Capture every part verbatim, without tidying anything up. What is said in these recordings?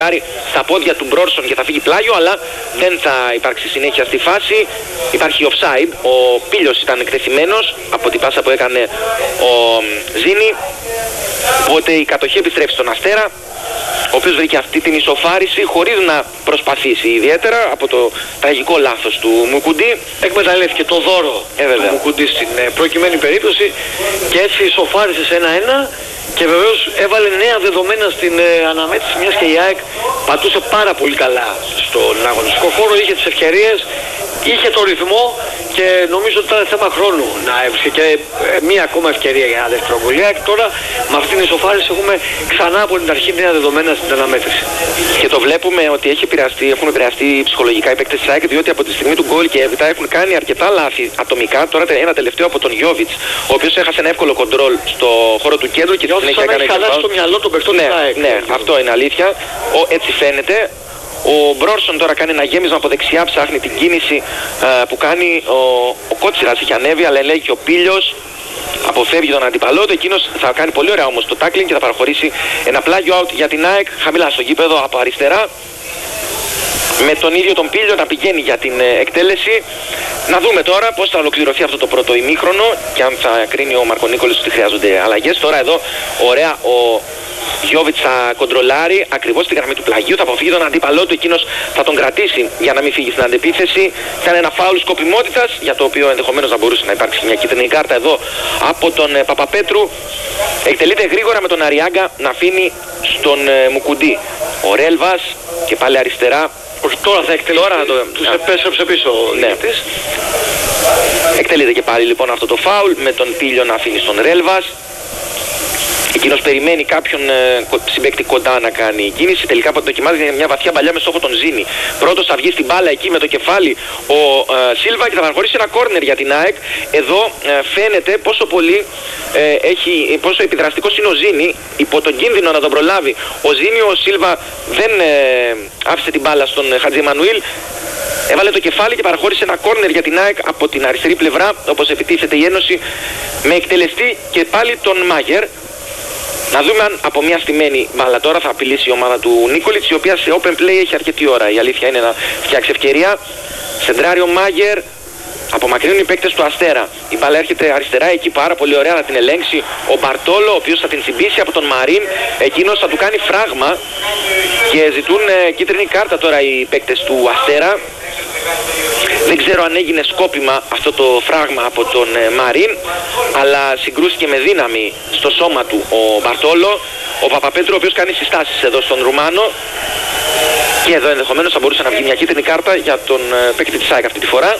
στα πόδια του Μπρόρσον και θα φύγει πλάγιο, αλλά δεν θα υπάρξει συνέχεια στη φάση. Υπάρχει offside. Ο Πίλιος ήταν εκτεθειμένος από την πάσα που έκανε ο Ζήνη. Οπότε η κατοχή επιστρέφει στον Αστέρα, ο οποίος βρήκε αυτή την ισοφάριση χωρίς να προσπαθήσει ιδιαίτερα από το τραγικό λάθος του Μουκουντή. Εκμεταλλεύτηκε το δώρο ε, του Μουκουντή στην προκειμένη περίπτωση και έτσι ισοφάρισε σε ένα-ένα. Και βεβαίως έβαλε νέα δεδομένα στην ε, αναμέτρηση, μιας και η ΑΕΚ πατούσε πάρα πολύ καλά στον αγωνιστικό χώρο, είχε τις ευκαιρίες, είχε το ρυθμό και νομίζω ότι ήταν θέμα χρόνου να έβρισκε και ε, μία ακόμα ευκαιρία για ένα δεύτερο γκολ. Και τώρα με αυτήν την ισοφάριση έχουμε ξανά από την αρχή νέα δεδομένα στην αναμέτρηση. Και το βλέπουμε ότι έχει επηρεαστεί, έχουν επηρεαστεί ψυχολογικά οι παίκτες της ΑΕΚ, διότι από τη στιγμή του γκολ και έπειτα έχουν κάνει αρκετά λάθη ατομικά. Τώρα ένα τελευταίο από τον Γιόβιτς, ο οποίος έχασε ένα εύκολο κοντρόλ στο χώρο του κέντρου και συνέχεια έκανε χαλάσει στο μυαλό των παιχτών. Ναι, ναι, αυτό είναι αλήθεια. Ο, έτσι φαίνεται. Ο Μπρόρσον τώρα κάνει ένα γέμισμα από δεξιά, ψάχνει την κίνηση ε, που κάνει ο, ο Κότσιρας, είχε ανέβει, αλλά ελέγχει και ο Πίλιος. Αποφεύγει τον αντιπαλό του, εκείνος θα κάνει πολύ ωραία όμως το tackling και θα παραχωρήσει ένα πλάγιο out για την ΑΕΚ χαμηλά στο γήπεδο από αριστερά. Με τον ίδιο τον Πίλιο να πηγαίνει για την εκτέλεση. Να δούμε τώρα πώς θα ολοκληρωθεί αυτό το πρώτο ημίχρονο και αν θα κρίνει ο Μαρκονίκολης ότι χρειάζονται αλλαγές. Τώρα εδώ ωραία ο Γιόβιτς θα κοντρολάρει ακριβώς στη γραμμή του πλαγίου, θα αποφύγει τον αντίπαλό του, εκείνος θα τον κρατήσει για να μην φύγει στην αντεπίθεση. Κάνει ένα φάουλ σκοπιμότητας για το οποίο ενδεχομένως να μπορούσε να υπάρξει μια κίτρινη κάρτα εδώ από τον ε, Παπαπέτρου. Εκτελείται γρήγορα με τον Αριάγκα να αφήνει στον ε, Μουκουντή. Ο Ρέλβας και πάλι αριστερά. Όχι, τώρα θα εκτελέσει, τώρα το... τους επέστρεψε πίσω ο ναι. Διετής. Εκτελείται και πάλι λοιπόν αυτό το φάουλ με τον Πίλιο να αφήνει στον Ρέλβας. Εκείνος περιμένει κάποιον ε, συμπαίκτη κοντά να κάνει κίνηση. Τελικά δοκιμάζει μια βαθιά παλιά με στόχο τον Ζήνη. Πρώτος θα βγει στην μπάλα εκεί με το κεφάλι ο ε, Σίλβα και θα παραχωρήσει ένα κόρνερ για την ΑΕΚ. Εδώ ε, φαίνεται πόσο πολύ ε, έχει, πόσο επιδραστικός είναι ο Ζήνη. Υπό τον κίνδυνο να τον προλάβει ο Ζήνη, ο Σίλβα δεν ε, άφησε την μπάλα στον Χατζη Εμμανουήλ. Έβαλε το κεφάλι και παραχώρησε ένα κόρνερ για την ΑΕΚ από την αριστερή πλευρά, όπως επιτίθεται η Ένωση, με εκτελεστή και πάλι τον Μάγερ. Να δούμε αν από μια στημένη μπάλα τώρα θα απειλήσει η ομάδα του Νίκολιτς, η οποία σε open play έχει αρκετή ώρα. Η αλήθεια είναι να φτιάξει ευκαιρία. Σεντράρει ο Μάγερ, απομακρύνουν οι παίκτες του Αστέρα. Η μπάλα έρχεται αριστερά, εκεί πάρα πολύ ωραία να την ελέγξει ο Μπαρτόλο, ο οποίος θα την συμπήσει από τον Μαρίν. Εκείνος θα του κάνει φράγμα και ζητούν ε, κίτρινη κάρτα τώρα οι παίκτες του Αστέρα. Δεν ξέρω αν έγινε σκόπιμα αυτό το φράγμα από τον ε, Μαρίν, αλλά συγκρούστηκε με δύναμη στο σώμα του ο Μπαρτόλο. Ο Παπαπέτρου, ο οποίος κάνει συστάσεις εδώ στον Ρουμάνο, και εδώ ενδεχομένως θα μπορούσε να βγει μια κίτρινη κάρτα για τον ε, παίκτη της ΑΕΚ αυτή τη φορά.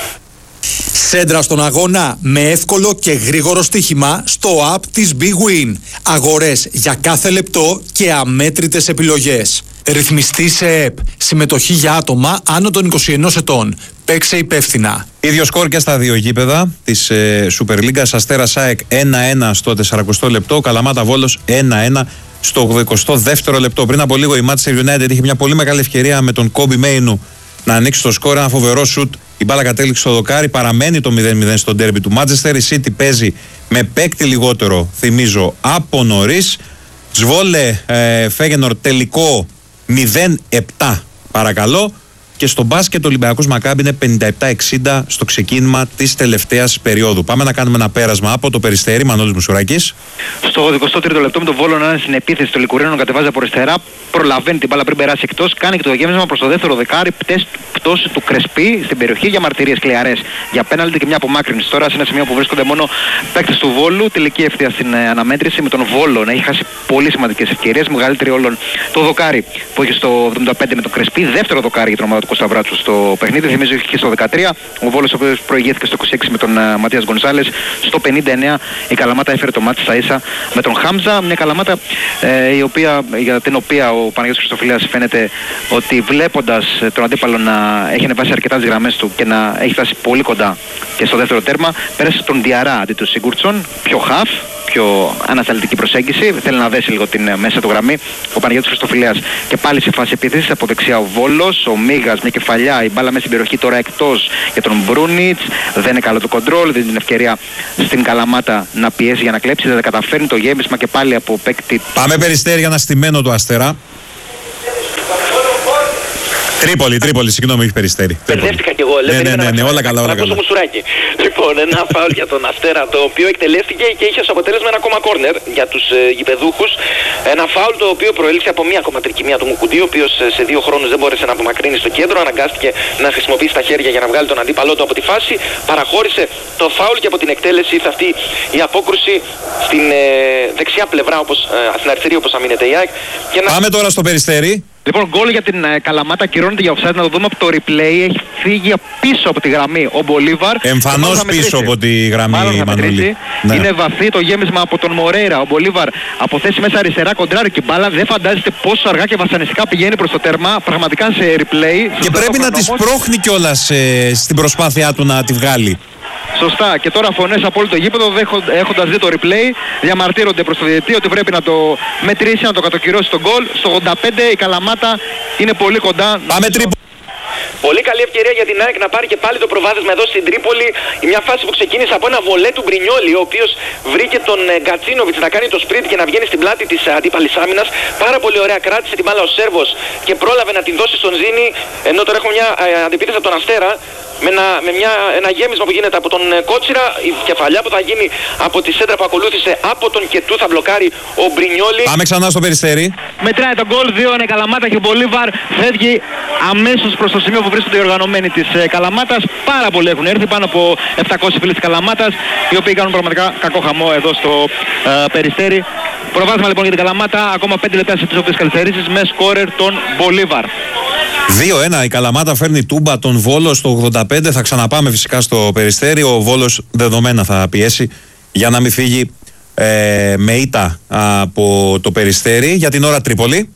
Σέντρα στον αγώνα με εύκολο και γρήγορο στοίχημα στο app της Big Win. Αγορές για κάθε λεπτό και αμέτρητες επιλογές. Ρυθμιστή σε ΕΕΠ. Συμμετοχή για άτομα άνω των είκοσι ενός ετών. Παίξε υπεύθυνα. Ίδιο σκορ και στα δύο γήπεδα της ε, Super League. Αστέρας ΑΕΚ ένα ένα στο σαρανταοστό λεπτό. Καλαμάτα Βόλος ένα ένα στο ογδοηκοστό δεύτερο λεπτό. Πριν από λίγο η Manchester United είχε μια πολύ μεγάλη ευκαιρία με τον Κόμπι Μέινου να ανοίξει το σκορ. Ένα φοβερό σουτ. Η μπάλα κατέληξε στο δοκάρι. Παραμένει το μηδέν μηδέν στο ντέρμπι του Manchester. Η City παίζει με παίκτη λιγότερο, θυμίζω, από νωρίς. Σβόλε ε, Φέγενορ τελικό μηδέν επτά παρακαλώ. Και στο μπάσκετ ο Ολυμπιακός Μακάμπι είναι πενήντα επτά εξήντα στο ξεκίνημα της τελευταίας περίοδου. Πάμε να κάνουμε ένα πέρασμα από το Περιστέρι. Μανώλης Μουσουράκης. Στο ογδοηκοστό τρίτο λεπτό με τον Βόλο να είναι στην επίθεση του Λικουρένου, κατεβάζει από αριστερά, προλαβαίνει την μπάλα πριν περάσει εκτός, κάνει και το γέμισμα προς το δεύτερο δεκάρι, πτώση του Κρεσπή στην περιοχή για μαρτυρίες κλιαρές. Για πέναλτι και μια απομάκρυνση τώρα σε ένα σημείο που βρίσκονται μόνο παίκτες του Βόλου. Τελική ευθεία στην ε, αναμέτρηση με τον Βόλο να έχει χάσει πολύ σημαντικές ευκαιρίες. Μεγαλύτερη όλων το δοκάρι που έχει στο εβδομήντα πέντε με τον Κρεσπή. Δεύτερο δοκάρι για την ομάδα του Κώστα Βράτσου στο παιχνίδι. Θυμίζω είχε και στο δεκατρία. Ο Βόλος ο οποίος προηγήθηκε στο είκοσι έξι με τον uh, Ματίας Γκονσάλες. Στο πενήντα εννέα η Καλαμάτα έφερε το μάτι στα ίσα με τον Χάμζα. Μια Καλαμάτα ε, η οποία, για την οποία ο Παναγιώτης Χριστοφιλέας φαίνεται ότι βλέποντας τον αντίπαλο να έχει ανεβάσει αρκετά τις γραμμές του και να έχει φτάσει πολύ κοντά και στο δεύτερο τέρμα, πέρασε τον Διαρά αντί του Σίγκουρτσον, πιο χαφ, πιο ανασταλτική προσέγγιση. Θέλει να δέσει λίγο την μέσα του γραμμή ο Παναγιώτης Χριστοφιλέας. Και πάλι σε φάση επίθεσης από δεξιά ο Βόλος, ο Μίγας, μια κεφαλιά, η μπάλα μέσα στην περιοχή τώρα εκτός για τον Μπρούνιτς. Δεν είναι καλό το κοντρόλ, δεν είναι την ευκαιρία στην Καλαμάτα να πιέσει για να κλέψει. Δεν καταφέρνει το γέμισμα και πάλι από παίκτη. Πάμε Περιστέρι για ένα στημένο του Αστέρα. Τρίπολη, Τρίπολη, συγγνώμη, όχι Περιστέρη. Μπερδεύτηκα κι εγώ. Ναι, ναι, ναι, ναι, όλα καλά, όλα καλά. Λοιπόν, ένα φάουλ για τον Αστέρα, το οποίο εκτελέστηκε και είχε ως αποτέλεσμα ένα ακόμα κόρνερ για τους ε, γηπεδούχους. Ένα φάουλ το οποίο προήλθε από μία ακόμα τρικυμία του Μουκουντή, ο οποίος ε, σε δύο χρόνους δεν μπόρεσε να απομακρύνει στο κέντρο. Αναγκάστηκε να χρησιμοποιήσει τα χέρια για να βγάλει τον αντίπαλό του από τη φάση. Παραχώρησε το φάουλ και από την εκτέλεση ήρθε αυτή η απόκρουση στην ε, δεξιά πλευρά, όπως, ε, στην αριστερή όπως αμήνεται η ΑΕΚ. Ένα... Πάμε τώρα στο Περιστέρι. Λοιπόν, γκολ για την ε, Καλαμάτα, ακυρώνεται για offside. Να το δούμε από το replay. Έχει φύγει πίσω από τη γραμμή ο Μπολίβαρ. Εμφανώς πίσω από τη γραμμή, Μανώλη. Ναι. Είναι βαθύ το γέμισμα από τον Μορέιρα. Ο Μπολίβαρ από θέση μέσα αριστερά κοντράρει και μπάλα. Δεν φαντάζεστε πόσο αργά και βασανιστικά πηγαίνει προς το τέρμα. Πραγματικά σε replay. Και πρέπει να τη σπρώχνει κιόλας ε, στην προσπάθειά του να τη βγάλει. Σωστά. Και τώρα φωνές από όλο το γήπεδο, έχοντας δει το replay, διαμαρτύρονται προς το διαιτητή ότι πρέπει να το μετρήσει, να το κατοκυρώσει τον γκολ. Στο ογδόντα πέντε η Καλαμάτα είναι πολύ κοντά. Πάμε Τρίπολη. Πολύ καλή ευκαιρία για την ΑΕΚ να πάρει και πάλι το προβάδισμα εδώ στην Τρίπολη. Μια φάση που ξεκίνησε από ένα βολέ του Μπρινιόλι, ο οποίος βρήκε τον Γκατσίνοβιτς να κάνει το σπριντ και να βγαίνει στην πλάτη της αντίπαλης άμυνας. Πάρα πολύ ωραία, κράτησε την μπάλα ο Σέρβος και πρόλαβε να την δώσει στον Ζήνη. Ενώ τώρα έχουμε μια αντιπίθεση από τον Αστέρα. Με, ένα, με μια, ένα γέμισμα που γίνεται από τον Κότσιρα, η κεφαλιά που θα γίνει από τη σέντρα που ακολούθησε από τον Κετού, θα μπλοκάρει ο Μπρινιόλι. Πάμε ξανά στο Περιστέρι. Μετράει τον γκολ, δύο είναι Καλαμάτα και ο Μπολίβαρ φεύγει αμέσως προς το σημείο που βρίσκονται οι οργανωμένοι της ε, Καλαμάτας. Πάρα πολλοί έχουν έρθει, πάνω από επτακόσιοι φίλοι της Καλαμάτας, οι οποίοι κάνουν πραγματικά κακό χαμό εδώ στο ε, Περιστέρι. Προβάδισμα λοιπόν για την Καλαμάτα, ακόμα πέντε λεπτά σε τις όποιες καθυστερήσεις με σκόρερ τον Μπολίβαρ. δύο ένα η Καλαμάτα φέρνει τούμπα τον Βόλο στο ογδόντα πέντε. Θα ξαναπάμε φυσικά στο Περιστέρι. Ο Βόλος δεδομένα θα πιέσει για να μην φύγει ε, με ήττα από το Περιστέρι. Για την ώρα Τρίπολη.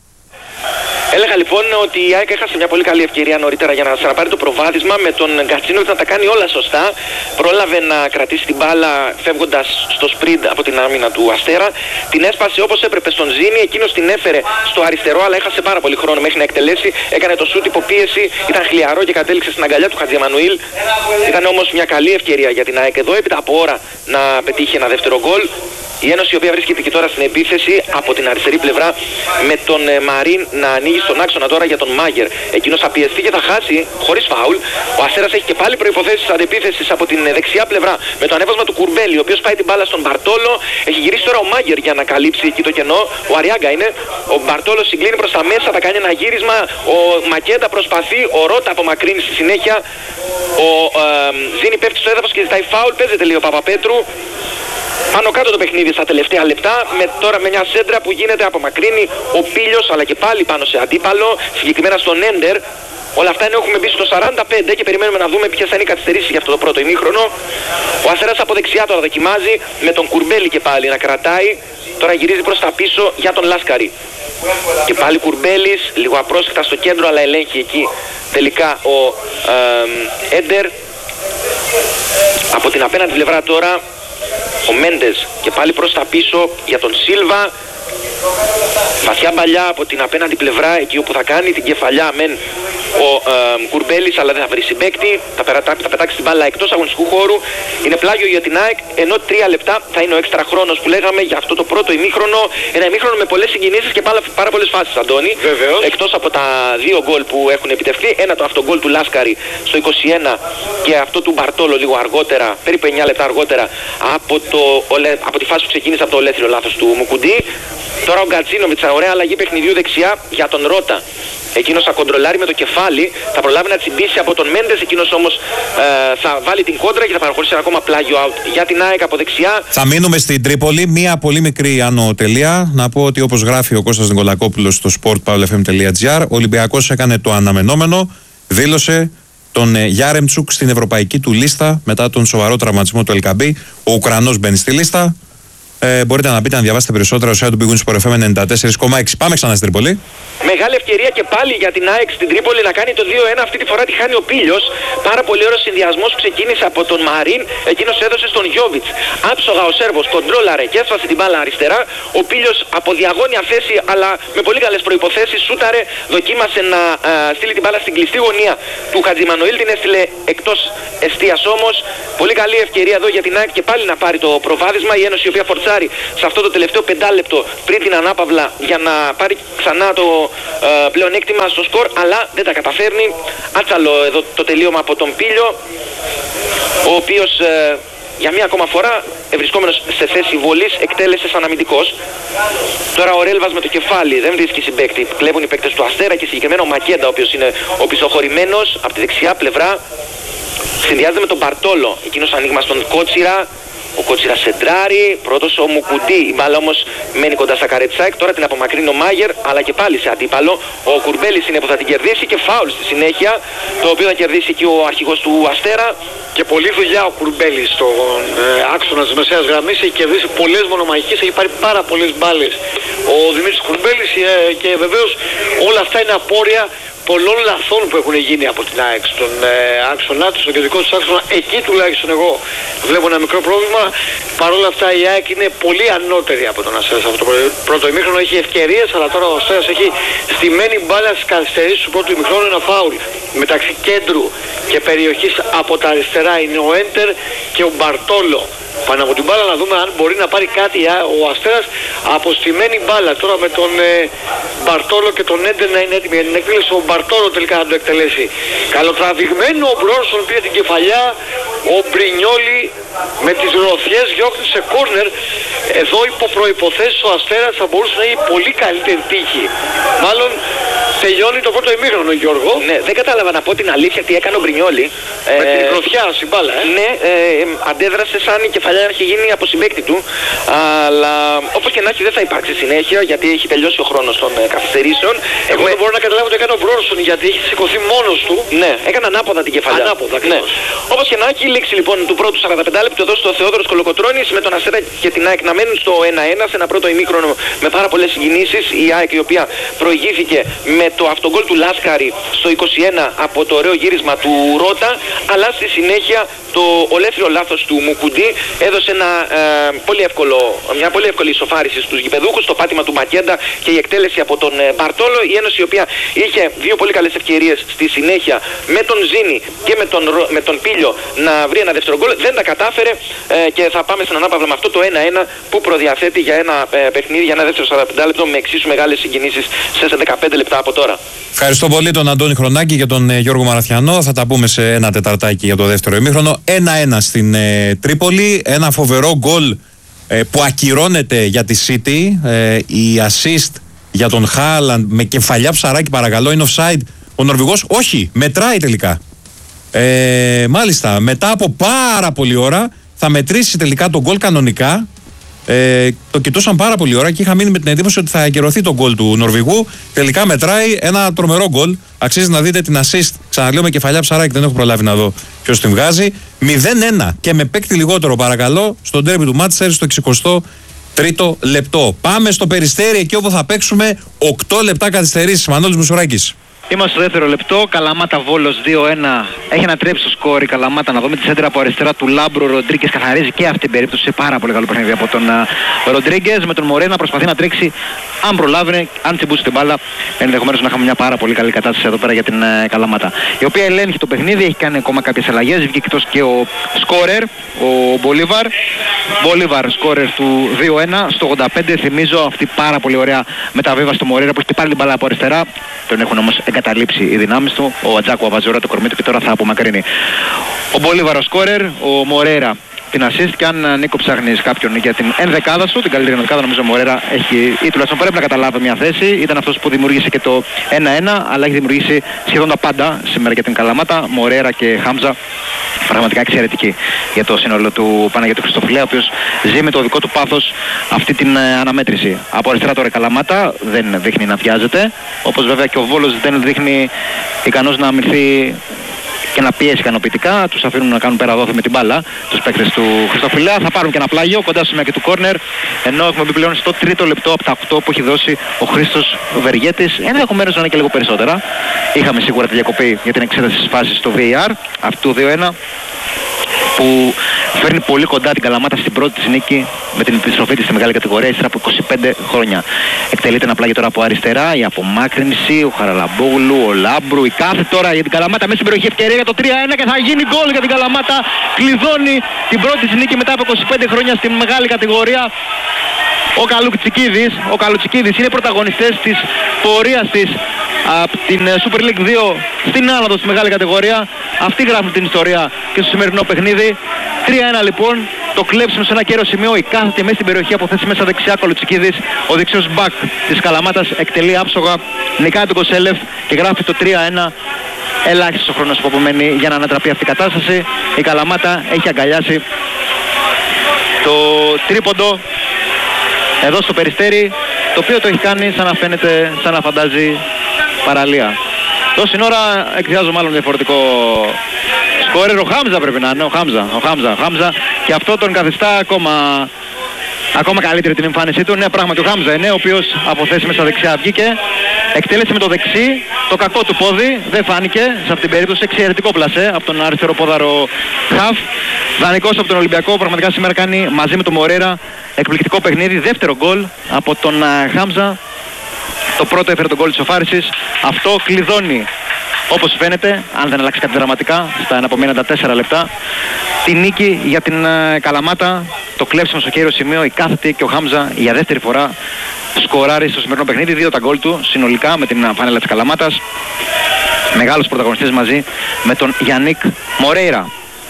Έλεγα λοιπόν ότι η ΑΕΚ έχασε μια πολύ καλή ευκαιρία νωρίτερα για να ξαναπάρει το προβάδισμα με τον Γκατσίνοβιτς να τα κάνει όλα σωστά. Πρόλαβε να κρατήσει την μπάλα φεύγοντας στο σπριντ από την άμυνα του Αστέρα. Την έσπασε όπως έπρεπε στον Ζήνη, εκείνος την έφερε στο αριστερό, αλλά έχασε πάρα πολύ χρόνο μέχρι να εκτελέσει. Έκανε το σούτ υποπίεση, ήταν χλιαρό και κατέληξε στην αγκαλιά του Χατζιαμανουήλ. Ήταν όμως μια καλή ευκαιρία για την ΑΕΚ εδώ, έπειτα από ώρα να πετύχει ένα δεύτερο γκολ. Η Ένωση, η οποία βρίσκεται και τώρα στην επίθεση από την αριστερή πλευρά, με τον ε, Μαρίν να ανοίγει στον άξονα τώρα για τον Μάγκερ. Εκείνος θα πιεστεί και θα χάσει χωρίς φάουλ. Ο Αστέρας έχει και πάλι προϋποθέσεις αντεπίθεσης από την ε, δεξιά πλευρά με το ανέβασμα του Κουρμπέλη, ο οποίος πάει την μπάλα στον Μπαρτόλο. Έχει γυρίσει τώρα ο Μάγκερ για να καλύψει εκεί το κενό. Ο Αριάγκα είναι. Ο Μπαρτόλο συγκλίνει προς τα μέσα, θα κάνει ένα γύρισμα. Ο Μακέντα προσπαθεί. Ο Ρότα απομακρύνει στη συνέχεια. Ο ε, Ζήνη πέφτει στο έδαφος και ζητάει φάουλ. Παίζεται λίγο ο Παπαπέτρου. Πάνω κάτω το παιχνίδι στα τελευταία λεπτά, με τώρα με μια σέντρα που γίνεται, απομακρύνει ο Πίλιος, αλλά και πάλι πάνω σε αντίπαλο, συγκεκριμένα στον Έντερ. Όλα αυτά είναι, έχουμε μπει στο σαράντα πέντε και περιμένουμε να δούμε ποιες θα είναι οι καθυστερήσεις για αυτό το πρώτο ημίχρονο. Ο Αστέρας από δεξιά τώρα δοκιμάζει, με τον Κουρμπέλη και πάλι να κρατάει. Τώρα γυρίζει προς τα πίσω για τον Λάσκαρη. Και πάλι Κουρμπέλης, λίγο απρόσεκτα στο κέντρο, αλλά ελέγχει εκεί τελικά ο ε, Έντερ. Από την απέναντι πλευρά τώρα ο Μέντες και πάλι προς τα πίσω για τον Σίλβα. Βαθιά μπαλιά από την απέναντι πλευρά, εκεί όπου θα κάνει την κεφαλιά μεν ο ε, Κουρμπέλης, αλλά δεν θα βρει συμπαίκτη. Θα, περατά, θα πετάξει την μπάλα εκτός αγωνιστικού χώρου. Είναι πλάγιο για την ΑΕΚ, ενώ τρία λεπτά θα είναι ο έξτρα χρόνος που λέγαμε για αυτό το πρώτο ημίχρονο. Ένα ημίχρονο με πολλές συγκινήσεις και πάρα, πάρα πολλές φάσεις, Αντώνη. Βεβαίως. Εκτός από τα δύο γκολ που έχουν επιτευχθεί. Ένα το αυτογκολ του Λάσκαρη στο είκοσι ένα και αυτό του Μπαρτόλο λίγο αργότερα, περίπου εννιά λεπτά αργότερα, από, το, από τη φάση που ξεκίνησε από το ολέθριο λάθος του Μουκουντή. Τώρα ο Γκατσίνοβιτς, ωραία αλλαγή παιχνιδιού δεξιά για τον Ρότα. Εκείνος θα κοντρολάρει με το κεφάλι, θα προλάβει να τσιμπήσει από τον Μέντες. Εκείνος όμως ε, θα βάλει την κόντρα και θα παραχωρήσει ένα ακόμα πλάγιο out για την ΑΕΚ από δεξιά. Θα μείνουμε στην Τρίπολη. Μία πολύ μικρή άνω τελεία. Να πω ότι όπως γράφει ο Κώστας Νικολακόπουλος στο σπορτ παύλα εφ εμ τελεία τζι άρ, ο Ολυμπιακός έκανε το αναμενόμενο. Δήλωσε τον ε, Γιάρεμτσουκ στην ευρωπαϊκή του λίστα μετά τον σοβαρό τραυματισμό του Ελκαμπή. Ο Ουκρανός μπαίνει στη λίστα. Ε, μπορείτε να μπείτε να διαβάσετε περισσότερα στο site του Big Win Sport εφ εμ ενενήντα τέσσερα κόμμα έξι. Πάμε ξανά στην Τρίπολη. Μεγάλη ευκαιρία και πάλι για την ΑΕΚ στην Τρίπολη να κάνει το δύο ένα. Αυτή τη φορά τη χάνει ο Πίλιος. Πάρα πολύ ωραίος συνδυασμός που ξεκίνησε από τον Μαρίν. Εκείνος έδωσε στον Γιόβιτς. Άψογα ο Σέρβος κοντρόλαρε και έσφασε την μπάλα αριστερά. Ο Πίλιος από διαγώνια θέση, αλλά με πολύ καλές προϋποθέσεις, σούταρε. Δοκίμασε να α, στείλει την μπάλα στην κλειστή γωνία του Χατζημανουήλ. Την έστειλε εκτός εστίας όμως. Πολύ καλή ευκαιρία εδώ για την ΑΕΚ και πάλι να πάρει το προβάδισμα. Η Ένωση, η οποία φορτσάρει πουσάρει σε αυτό το τελευταίο πεντάλεπτο πριν την ανάπαυλα για να πάρει ξανά το ε, πλεονέκτημα στο σκορ, αλλά δεν τα καταφέρνει. Άτσαλο εδώ το τελείωμα από τον Πίλιο, ο οποίος ε, για μία ακόμα φορά, βρισκόμενος σε θέση βολής, εκτέλεσε σαν αμυντικός. Τώρα ο Ρέλβας με το κεφάλι δεν βρίσκει συμπαίκτη. Κλέβουν οι παίκτες του Αστέρα και συγκεκριμένα ο Μακέντα, ο οποίος είναι ο πισωχωρημένος από τη δεξιά πλευρά. Συνδυάζεται με τον Μπαρτόλο, εκείνος ανοίγμα στον Κότσιρα. Ο Κότσιρας σεντράρει, πρώτος ο Μουκουντή, η μπάλα όμως μένει κοντά στα Καρετσάκ, τώρα την απομακρύνει ο Μάγερ, αλλά και πάλι σε αντίπαλο. Ο Κουρμπέλης είναι που θα την κερδίσει και φάουλ στη συνέχεια, το οποίο θα κερδίσει και ο αρχηγός του Αστέρα. Και πολλή δουλειά ο Κουρμπέλης στον ε, άξονα της μεσαίας γραμμής, έχει κερδίσει πολλές μονομαχικές, έχει πάρει πάρα πολλές μπάλες ο Δημήτρης Κουρμπέλης ε, και βεβαίως όλα αυτά είναι απόρρια πολλών λαθών που έχουν γίνει από την ΑΕΚ στον ε, άξονά του, στον κεντρικό του άξονα. Εκεί τουλάχιστον εγώ βλέπω ένα μικρό πρόβλημα. Παρ' όλα αυτά η ΑΕΚ είναι πολύ ανώτερη από τον Αστέρα σε αυτό το πρώτο ημίχρονο. Έχει ευκαιρίες, αλλά τώρα ο Αστέρας έχει στημένη μπάλα στις καθυστερήσεις του πρώτου ημίχρονου. Ένα φάουλ μεταξύ κέντρου και περιοχής από τα αριστερά είναι ο Έντερ και ο Μπαρτόλο. Πάνω από την μπάλα να δούμε αν μπορεί να πάρει κάτι ο Αστέρας. Αποστημένη μπάλα τώρα με τον ε, Μπαρτόλο και τον Έντερ να είναι έτοιμοι για την εκτέλεση. Ο Μπαρτόλο τελικά να το εκτελέσει. Καλοτραβηγμένο ο Μπρόνσον, πήρε την κεφαλιά. Ο Μπρινιόλι με τις ροθιές διώχνει σε κόρνερ. Εδώ υπό προϋποθέσεις ο Αστέρας θα μπορούσε να έχει πολύ καλύτερη τύχη. Μάλλον τελειώνει το πρώτο ημίχρονο, Γιώργο. Ναι, δεν κατάλαβα να πω την αλήθεια τι έκανε ο Μπρινιόλι. Με ε, την ροθιά στην μπάλα, ε. Ναι, ε, ε, αντέδρασε σαν η κεφαλιά να έχει γίνει από συμπαίκτη του. Αλλά όπως και να έχει δεν θα υπάρξει συνέχεια γιατί έχει τελειώσει ο χρόνος των ε, καθυστερήσεων. Εγώ με... δεν μπορώ να καταλάβω τι έκανε ο Μπρόνσον γιατί έχει σηκωθεί μόνος του. Ναι, έκανε ανάποδα την κεφαλιά. Ανάποδα, ναι. Όπως και να έχει, λήξη λοιπόν του πρώτου σαράντα πέντε λεπτού εδώ στο Θεόδωρος Κολοκοτρώνης με τον Αστέρα και την ΑΕΚ να μένουν στο ένα ένα σε ένα πρώτο ημίχρονο με πάρα πολλές συγκινήσεις. Η ΑΕΚ η οποία προηγήθηκε με το αυτογκόλ του Λάσκαρη στο είκοσι ένα από το ωραίο γύρισμα του Ρότα, αλλά στη συνέχεια το ολέθριο λάθος του Μουκουντή έδωσε ένα, ε, πολύ εύκολο, μια πολύ εύκολη ισοφάριση στους γηπεδούχους, το πάτημα του Μακέντα και η εκτέλεση από τον ε, Μπαρτόλο. Η Ένωση η οποία είχε δύο πολύ καλές ευκαιρίες στη συνέχεια με τον Ζήνη και με τον, με τον Πίλιο να βρει ένα δεύτερο γκολ, δεν τα κατάφερε ε, και θα πάμε στην ανάπαυλα με αυτό το ένα ένα που προδιαθέτει για ένα ε, παιχνίδι, για ένα δεύτερο σαράντα πέντε λεπτό με εξίσου μεγάλες συγκινήσεις σε δεκαπέντε λεπτά από τώρα. Ευχαριστώ πολύ τον Αντώνη Χρονάκη και τον ε, Γιώργο Μαραθιανό. Θα τα πούμε σε ένα τεταρτάκι για το δεύτερο ημίχρονο. ένα ένα στην ε, Τρίπολη. Ένα φοβερό γκολ ε, που ακυρώνεται για τη City. Ε, η assist για τον Χάλαντ με κεφαλιά ψαράκι, παρακαλώ. Είναι offside. Ο Νορβηγός, όχι, μετράει τελικά. Ε, μάλιστα, μετά από πάρα πολλή ώρα θα μετρήσει τελικά τον γκολ κανονικά. Ε, το κοιτούσαν πάρα πολλή ώρα και είχα μείνει με την εντύπωση ότι θα ακυρωθεί το γκολ του Νορβηγού. Τελικά μετράει ένα τρομερό γκολ. Αξίζει να δείτε την assist. Ξαναλέω με κεφαλιά ψαράκι, δεν έχω προλάβει να δω ποιος την βγάζει. μηδέν ένα και με παίκτη λιγότερο, παρακαλώ, στο ντέρμπι του Μάντσεστερ στο εξηκοστό τρίτο λεπτό. Πάμε στο Περιστέρι, εκεί όπου θα παίξουμε οκτώ λεπτά καθυστερήσεις. Μανώλης Μουσουράκης. Είμαστε στο δεύτερο λεπτό. Καλαμάτα Βόλος δύο ένα. Έχει ανατρέψει το σκόρ η Καλαμάτα. Να δούμε τη σέντρα από αριστερά του Λάμπρο. Ο Ροντρίγκες καθαρίζει και αυτή την περίπτωση. Πάρα πολύ καλό παιχνίδι από τον Ροντρίγκες. Με τον Μορέ να προσπαθεί να τρέξει. Αν προλάβει, αν τσιμπούσει την μπάλα, ενδεχομένως να είχαμε μια πάρα πολύ καλή κατάσταση εδώ πέρα για την uh, Καλαμάτα. Η οποία ελέγχει το παιχνίδι, έχει κάνει ακόμα κάποιες αλλαγές. Βγήκε εκτός και ο σκόρερ, ο Μπολίβαρ. Μπολίβαρ, σκόρερ του δύο ένα. Στο ογδόντα πέντε, θυμίζω αυτή πάρα πολύ ωραία μεταβίβαση του Μορέρα που έχει πάλι την μπάλα από αριστερά. Τον έχουν όμως εγκαταλείψει οι δυνάμεις του. Ο Ατζάκο αβαζόρα το κορμί του και τώρα θα απομακρύνει. Ο Μπολίβαρ ο σκόρερ, ο Μορέρα την assist και αν Νίκο ψάχνεις κάποιον για την ενδεκάδα σου, την καλύτερη ενδεκάδα, νομίζω ο Μορέρα έχει ή τουλάχιστον πρέπει να καταλάβει μια θέση. Ήταν αυτός που δημιούργησε και το ένα ένα, αλλά έχει δημιουργήσει σχεδόν τα πάντα σήμερα για την Καλαμάτα. Μορέρα και Χάμζα, πραγματικά εξαιρετική για το σύνολο του Παναγιώτου Χριστοφιλέα, ο οποίος ζει με το δικό του πάθος αυτή την αναμέτρηση. Από αριστερά τώρα η Καλαμάτα δεν δείχνει να βιάζεται, όπως βέβαια και ο Βόλος δεν δείχνει ικανός να αμυνθεί και να πιέσει ικανοποιητικά. Τους αφήνουν να κάνουν πέρα δόθη με την μπάλα τους παίκτες του Χριστοφιλέα. Θα πάρουν και ένα πλάγιο κοντά στο σημείο και του κόρνερ, ενώ έχουμε μπει πλέον στο τρίτο λεπτό από τα οκτώ που έχει δώσει ο Χρήστος Βεργέτης. Ενδεχομένως να είναι και λίγο περισσότερα. Είχαμε σίγουρα τη διακοπή για την εξέταση της φάσης στο βι έι αρ αυτού δύο ένα, που φέρνει πολύ κοντά την Καλαμάτα στην πρώτη της νίκη με την επιστροφή της στη μεγάλη κατηγορία ύστερα από είκοσι πέντε χρόνια. Εκτελείται ένα πλάγιο τώρα από αριστερά, η απομάκρυνση, ο Χαραλαμπόγλου, ο Λάμπρου, η κάθε τώρα για την Καλαμάτα μέσα στην περιοχή, ευκαιρία για το τρία ένα και θα γίνει γκολ για την Καλαμάτα. Κλειδώνει την πρώτη της νίκη μετά από είκοσι πέντε χρόνια στη μεγάλη κατηγορία. Ο Καλουτσικίδης, ο Καλουτσικίδης είναι πρωταγωνιστές της πορείας της από την Super League δύο στην άνοδο στη μεγάλη κατηγορία. Αυτοί γράφουν την ιστορία και στο σημερινό παιχνίδι. τρία ένα λοιπόν, το κλέψιμο σε ένα κέριο σημείο, η κάθετη μέσα στην περιοχή από θέση μέσα δεξιά Καλουτσικίδης, ο δεξιός μπακ της Καλαμάτας εκτελεί άψογα, νικάει τον Κοσέλεφ και γράφει το τρία ένα. Ελάχιστος ο χρόνος που απομένει για να ανατραπεί αυτή η κατάσταση. Η Καλαμάτα έχει αγκαλιάσει το τρίποντο εδώ στο Περιστέρι, το οποίο το έχει κάνει σαν να φαίνεται, σαν να φαντάζει παραλία. Τόση ώρα εκδιάζω μάλλον διαφορετικό σκόρερ. Ο Χάμζα πρέπει να είναι, ο Χάμζα, ο Χάμζα, ο Χάμζα και αυτό τον καθιστά ακόμα, ακόμα καλύτερη την εμφάνισή του. Ναι, πράγματι ο Χάμζα είναι, ο οποίος από θέση μέσα δεξιά βγήκε, εκτέλεσε με το δεξί, το κακό του πόδι, δεν φάνηκε σε αυτήν την περίπτωση, εξαιρετικό πλασέ από τον αριστερό πόδαρο Χαφ. Δανεικός από τον Ολυμπιακό, πραγματικά σήμερα κάνει μαζί με τον Μορέρα εκπληκτικό παιχνίδι, δεύτερο γκολ από τον uh, Χάμζα. Το πρώτο έφερε τον γκολ της οφάρισης. Αυτό κλειδώνει, όπως φαίνεται, αν δεν αλλάξει κάτι δραματικά, στα αναπομένοντα τέσσερα λεπτά, τη νίκη για την uh, Καλαμάτα. Το κλέψιμο στο κέριο σημείο, η κάθετη και ο Χάμζα για δεύτερη φορά σκοράρει στο σημερινό παιχνίδι. Δύο τα γκολ του συνολικά με την φανέλα της Καλαμάτας. Μεγάλος πρωταγωνιστής μαζί με τον Γιάννικ Μορέιρα.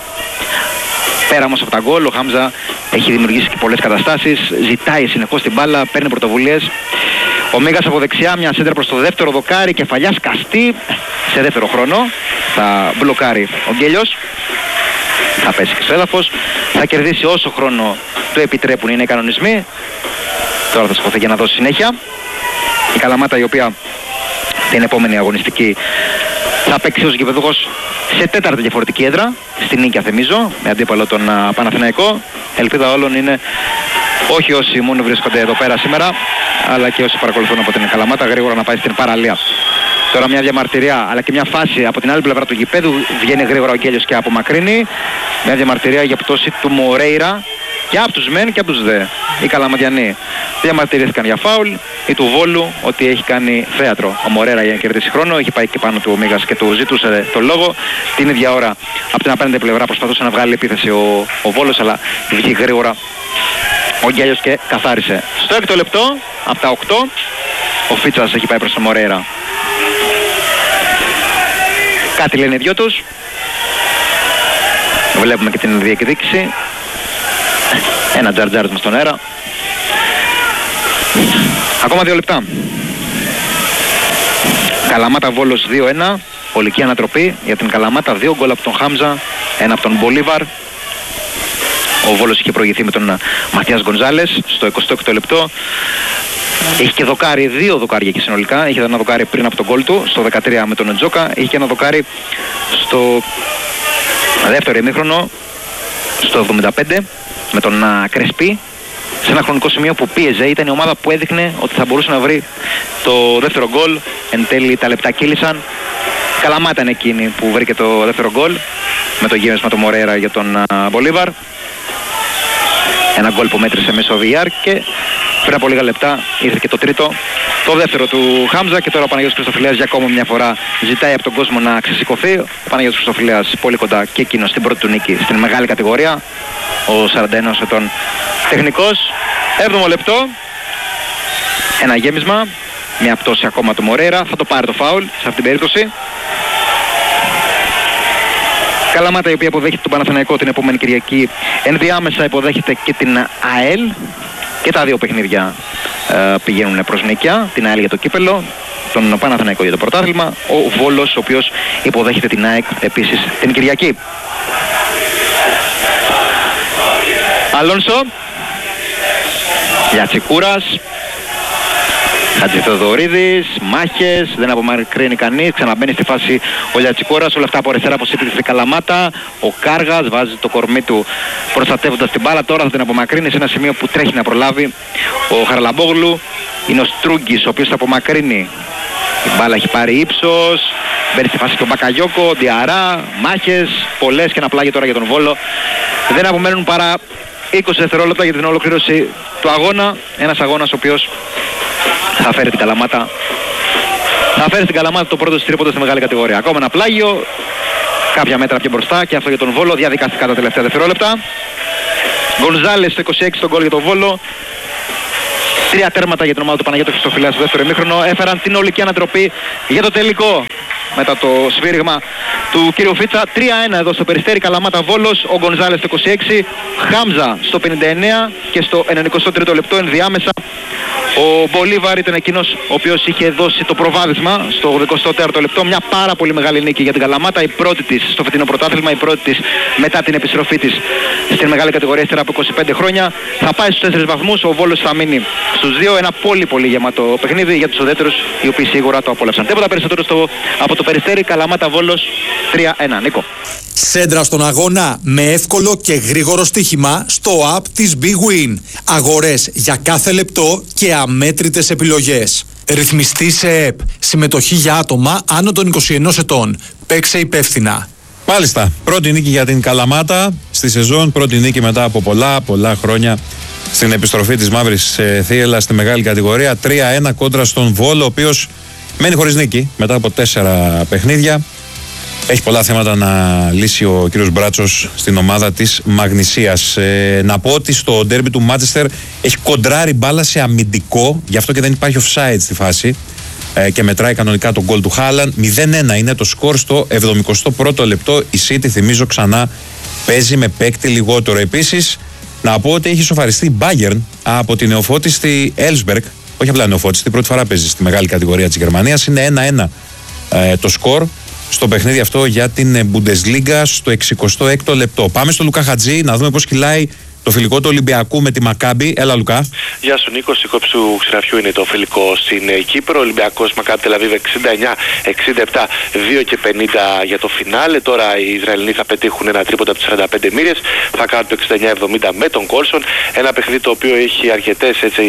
Πέρα όμως από τα γκολ, ο Χάμζα έχει δημιουργήσει και πολλές καταστάσεις, ζητάει συνεχώς την μπάλα, παίρνει πρωτοβουλίες. Ο Μίγας από δεξιά, μια σέντρα προς το δεύτερο δοκάρι, κεφαλιά σκαστή σε δεύτερο χρόνο. Θα μπλοκάρει ο Γκέλιος, θα πέσει και στο έδαφος, θα κερδίσει όσο χρόνο το επιτρέπουν οι νέοι κανονισμοί. Τώρα θα σηκωθεί για να δώσει συνέχεια. Η Καλαμάτα, η οποία την επόμενη αγωνιστική θα παίξει ως γηπεδούχος σε τέταρτη διαφορετική έδρα, στην Νίκαια θυμίζω, με αντίπαλο τον uh, Παναθηναϊκό. Ελπίδα όλων είναι όχι όσοι μόνο βρίσκονται εδώ πέρα σήμερα, αλλά και όσοι παρακολουθούν από την Καλαμάτα γρήγορα να πάει στην παραλία. Τώρα μια διαμαρτυρία, αλλά και μια φάση από την άλλη πλευρά του γηπέδου, βγαίνει γρήγορα ο Γκέλιος και απομακρύνει. Μια διαμαρτυρία για πτώση του Μορέιρα και από τους μεν και από τους δε. Οι Καλαματιανοί διαμαρτυρήθηκαν για φάουλ, ή του Βόλου ότι έχει κάνει θέατρο. Ο Μορέιρα για να κερδίσει χρόνο, έχει πάει και πάνω του ο Μίγας και του ζητούσε το λόγο. Την ίδια ώρα από την απέναντι πλευρά προσπαθούσε να βγάλει επίθεση ο, ο Βόλος, αλλά βγήκε γρήγορα ο Γκέλιος και καθάρισε. Στο έκτο λεπτό, από τα οκτώ, ο Φίτσας έχει πάει προς τον Μορέιρα. Κάτι λένε οι δυο τους. Βλέπουμε και την διεκδίκηση. Ένα τζαρτζάρισμα στον αέρα. Ακόμα δύο λεπτά. Καλαμάτα Βόλος δύο ένα. Ολική ανατροπή για την Καλαμάτα. Δύο γκολ από τον Χάμζα, ένα από τον Μπολίβαρ. Ο Βόλος είχε προηγηθεί με τον Ματιάς Γκονζάλες στο εικοστό έκτο λεπτό. Έχει και δοκάρι, δύο δοκάρια και συνολικά. Είχε ένα δοκάρι πριν από τον γκολ του, στο δεκατρία με τον Τζόκα. Είχε και ένα δοκάρι στο δεύτερο ημίχρονο, στο εβδομήντα πέντε, με τον uh, Κρεσπί. Σε ένα χρονικό σημείο που πίεζε, ήταν η ομάδα που έδειχνε ότι θα μπορούσε να βρει το δεύτερο γκολ. Εν τέλει τα λεπτά κύλησαν. Καλαμάτα είναι εκείνη που βρήκε το δεύτερο γκολ, με το γέμισμα του Μορέιρα για τον uh, Μπολίβαρ. Ένα γκολ που μέτρησε μέσω βι αρ και πριν από λίγα λεπτά ήρθε και το τρίτο, το δεύτερο του Χάμζα. Και τώρα ο Παναγιώτης Χριστοφιλέας για ακόμα μια φορά ζητάει από τον κόσμο να ξεσηκωθεί. Ο Παναγιώτης Χριστοφιλέας πολύ κοντά και εκείνος στην πρώτη του νίκη στην μεγάλη κατηγορία. Ο σαράντα ένα ετών τεχνικός. Έβδομο λεπτό, ένα γέμισμα, μια πτώση ακόμα του Μορέιρα. Θα το πάρει το φάουλ σε αυτήν την περίπτωση. Καλαμάτα, η οποία υποδέχεται τον Παναθηναϊκό την επόμενη Κυριακή, ενδιάμεσα υποδέχεται και την ΑΕΛ. Και τα δύο παιχνίδια ε, πηγαίνουν προς νίκια. Την ΑΕΛ για το κύπελο, τον Παναθηναϊκό για το πρωτάθλημα. Ο Βόλος, ο οποίος υποδέχεται την ΑΕΚ επίσης την Κυριακή. Αλόνσο, Λιατσικούρας, Χατζηθεοδωρίδης, μάχες, δεν απομακρύνει κανείς, ξαναμπαίνει στη φάση ο Λιατσικούρας, όλα αυτά από αριστερά από σύμπτυξη στην Καλαμάτα. Ο Κάργας βάζει το κορμί του προστατεύοντας την μπάλα, τώρα θα την απομακρύνει σε ένα σημείο που τρέχει να προλάβει ο Χαραλαμπόγλου. Είναι ο Στρούγκης ο οποίος θα απομακρύνει Η μπάλα έχει πάρει ύψος, μπαίνει στη φάση και ο Μπακαγιώκο, Διαρά, μάχες, πολλές και ένα πλάγιο τώρα για τον Βόλο. Δεν απομένουν παρά είκοσι δευτερόλεπτα για την ολοκλήρωση του αγώνα. Ένας αγώνας ο οποίος θα φέρει την Καλαμάτα, θα φέρει στην Καλαμάτα το πρώτο τρίποντο στη μεγάλη κατηγορία. Ακόμα ένα πλάγιο, κάποια μέτρα πιο μπροστά και αυτό για τον Βόλο, διαδικαστικά τα τελευταία δευτερόλεπτα. Γκονζάλες στο είκοσι έξι τον γκολ για τον Βόλο. Τρία τέρματα για την ομάδα του Παναγιώτου Χριστοφυλά στο δεύτερο ημίχρονο έφεραν την ολική ανατροπή για το τελικό μετά το σφύριγμα του κύριου Φίτσα. τρία ένα εδώ στο Περιστέρι, Καλαμάτα Βόλος. Ο Γκονζάλες στο είκοσι έξι, Χάμζα στο πενήντα εννέα και στο ενενηκοστό τρίτο λεπτό ενδιάμεσα ο Μπολίβαρ ήταν εκείνος ο οποίος είχε δώσει το προβάδισμα στο ογδοηκοστό τέταρτο λεπτό. Μια πάρα πολύ μεγάλη νίκη για την Καλαμάτα, η πρώτη της στο φετινό πρωτάθλημα, η πρώτη της μετά την επιστροφή της στην μεγάλη κατηγορία ύστερα από είκοσι πέντε χρόνια. Θα πάει στους τέσσερις βαθμούς, ο Βόλος θα μείνει στους δύο. Ένα πολύ πολύ γεμάτο παιχνίδι για τους ουδέτερους, οι οποίοι σίγουρα το απόλαυσαν. Τίποτα περισσότερο στο, από το Περιστέρι, Καλαμάτα Βόλος τρία ένα. Νίκο. Σέντρα στον αγώνα με εύκολο και γρήγορο στοίχημα στο app της Big Win. Αγορές για κάθε λεπτό και αμέτρητες επιλογές. Ρυθμιστή σε ΕΠ. Συμμετοχή για άτομα άνω των είκοσι ενός ετών. Παίξε υπεύθυνα. Μάλιστα. Πρώτη νίκη για την Καλαμάτα στη σεζόν. Πρώτη νίκη μετά από πολλά πολλά χρόνια στην επιστροφή της Μαύρης ε, Θίελα στη μεγάλη κατηγορία. τρία ένα κόντρα στον Βόλο, ο οποίος μένει χωρίς νίκη μετά από τέσσερα παιχνίδια. Έχει πολλά θέματα να λύσει ο κύριος Μπράτσος στην ομάδα της Μαγνησίας. Ε, να πω ότι στο ντέρμπι του Μάντσεστερ έχει κοντράρει μπάλα σε αμυντικό, γι' αυτό και δεν υπάρχει offside στη φάση ε, και μετράει κανονικά τον γκολ του Χάλαν. μηδέν ένα είναι το σκορ στο εβδομηκοστό πρώτο λεπτό. Η City, θυμίζω ξανά, παίζει με παίκτη λιγότερο. Επίσης, να πω ότι έχει σοφαριστεί η Bayern από την νεοφώτιστη Elfsberg. Όχι απλά νεοφώτιστη, πρώτη φορά παίζει στη μεγάλη κατηγορία της Γερμανίας. Είναι ένα ένα ε, το σκορ στο παιχνίδι αυτό για την Bundesliga στο εξηκοστό έκτο λεπτό. Πάμε στο Λουκά Χατζή να δούμε πώς κυλάει το φιλικό του Ολυμπιακού με τη Μακάμπι. Έλα, Λουκά. Γεια σου, Νίκο. Η κόψη του Ξηραφιού είναι το φιλικό στην ε, Κύπρο. Ολυμπιακός Μακάμπι Τελαβίβ εξήντα εννέα εξήντα επτά, δύο και πενήντα για το φινάλε. Τώρα οι Ισραηλοί θα πετύχουν ένα τρίποντα από τις σαράντα πέντε μοίρες. Θα κάνουν το εξήντα εννέα εβδομήντα με τον Κόλσον. Ένα παιχνίδι το οποίο έχει αρκετές έτσι,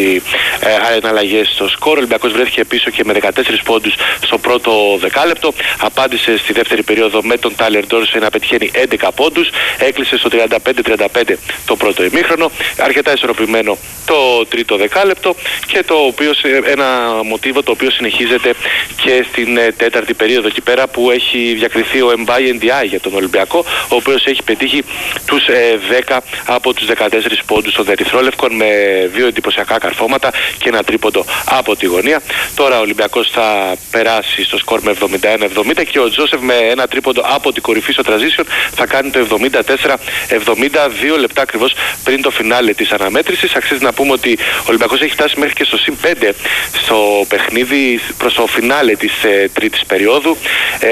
ε, εναλλαγές στο σκορ. Ο Ολυμπιακός βρέθηκε πίσω και με δεκατέσσερις πόντους στο πρώτο δεκάλεπτο. Απάντησε στη δεύτερη περίοδο με τον Τάιλερ Ντόρσεϊ να πετυχαίνει έντεκα πόντους. Έκλεισε στο τριάντα πέντε τριάντα πέντε το πρώτο ημίχρονο, αρκετά ισορροπημένο το τρίτο δεκάλεπτο και το οποίο, ένα μοτίβο το οποίο συνεχίζεται και στην ε, τέταρτη περίοδο εκεί πέρα που έχει διακριθεί ο Εμπάι Εν Ντι Άι για τον Ολυμπιακό, ο οποίος έχει πετύχει τους ε, δέκα από τους δεκατέσσερις πόντους των Ερυθρόλευκων με δύο εντυπωσιακά καρφώματα και ένα τρίποντο από τη γωνία. Τώρα ο Ολυμπιακός θα περάσει στο σκορ με εβδομήντα ένα εβδομήντα και ο Τζόσεφ με ένα τρίποντο από την κορυφή στο transition θα κάνει το εβδομήντα τέσσερα εβδομήντα, δύο λεπτά ακριβώς πριν το φινάλε της αναμέτρησης. Αξίζει να πούμε ότι ο Ολυμπιακός έχει φτάσει μέχρι και στο συν πέντε στο παιχνίδι προς το φινάλε της ε, τρίτης περίοδου. Ε,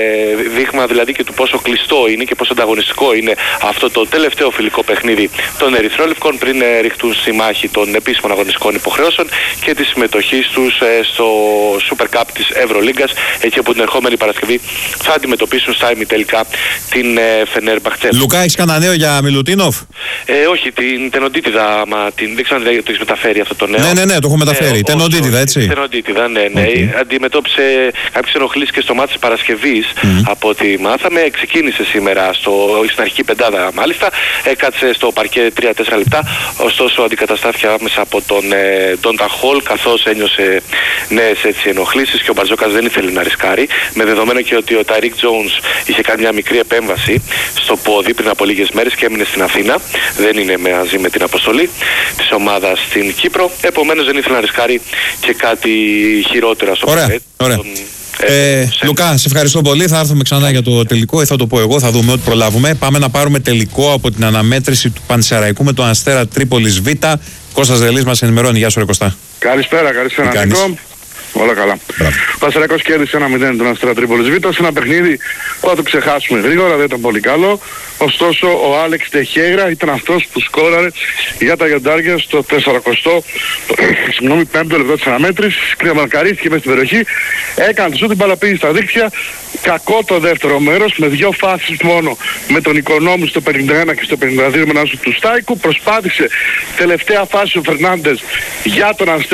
δείγμα δηλαδή και του πόσο κλειστό είναι και πόσο ανταγωνιστικό είναι αυτό το τελευταίο φιλικό παιχνίδι των Ερυθρόλευκων πριν ε, ρηχτούν στη μάχη των επίσημων αγωνιστικών υποχρεώσεων και τη συμμετοχή τους ε, στο Super Cup της Ευρωλίγκας, εκεί όπου την ερχόμενη Παρασκευή θα αντιμετωπίσουν στα ημιτελικά την ε, Φενέρμπαχτσε. Λουκά, έχεις κανένα νέο για Μιλουτίνοφ? Ε, όχι, την Τενοντίτιδα, άμα την, δεν ξέρω αν το έχεις μεταφέρει αυτό το νέο. Ναι, ναι, ναι, το έχω μεταφέρει. Ε, Τενοντίτιδα, έτσι. Τενοντίτιδα, ναι, ναι. Okay. Αντιμετώπισε κάποιες ενοχλήσεις και στο μάτι της Παρασκευής, mm. από ό,τι μάθαμε. Ξεκίνησε σήμερα στο, στην αρχική πεντάδα, μάλιστα. Έκατσε στο παρκέ τρία τέσσερα λεπτά. Ωστόσο, αντικαταστάθηκε άμεσα από τον ε, Ντόντα Χολ, καθώς ένιωσε νέες έτσι ενοχλήσεις και ο Μπαρτζόκας δεν ήθελε να ρισκάρει. Με δεδομένο και ότι ο Ταϊρίκ Τζόουνς είχε κάνει μια μικρή επέμβαση στο πόδι πριν από λίγες μέρες και έμεινε στην Αθήνα. Δεν είναι μαζί με την αποστολή της ομάδας στην Κύπρο. Επομένως δεν ήθελε να ρισκάρει και κάτι χειρότερα στο Ωραία, ωραία. Τον, ε, ε, Λουκά, σε ευχαριστώ πολύ. Θα έρθουμε ξανά για το τελικό ή θα το πω εγώ. Θα δούμε ό,τι προλάβουμε. Πάμε να πάρουμε τελικό από την αναμέτρηση του Πανσεραϊκού με τον Αστέρα Τρίπολης Β. Κώστας Δελής μας ενημερώνει. Γεια σου, ρε Κωστά. Καλησπέρα, καλησπέρα Νίκο. Όλα καλά. Ο Πανσεραϊκός κέρδισε ένα μηδέν τον Αστέρα Τρίπολης Β σε ένα παιχνίδι που θα το ξεχάσουμε γρήγορα, δεν ήταν πολύ καλό. Ωστόσο ο Άλεξ Τεχέγρα ήταν αυτός που σκόραρε για τα Γιοντάρια στο τεσσαρακοστό συγγνώμη, πέμπτο λεπτό της αναμέτρησης. Κρυαμαρκαρίστηκε μέσα στην περιοχή, έκανε τη σου την μπάλα πήγε στα δίκτυα. Κακό το δεύτερο μέρος με δύο φάσεις μόνο, με τον Οικονόμου στο πενήντα ένα και στο πενήντα δύο με ένα σου του Στάικου. Προσπάθησε τελευταία φάση ο Φερνάντες για τον Αστέρα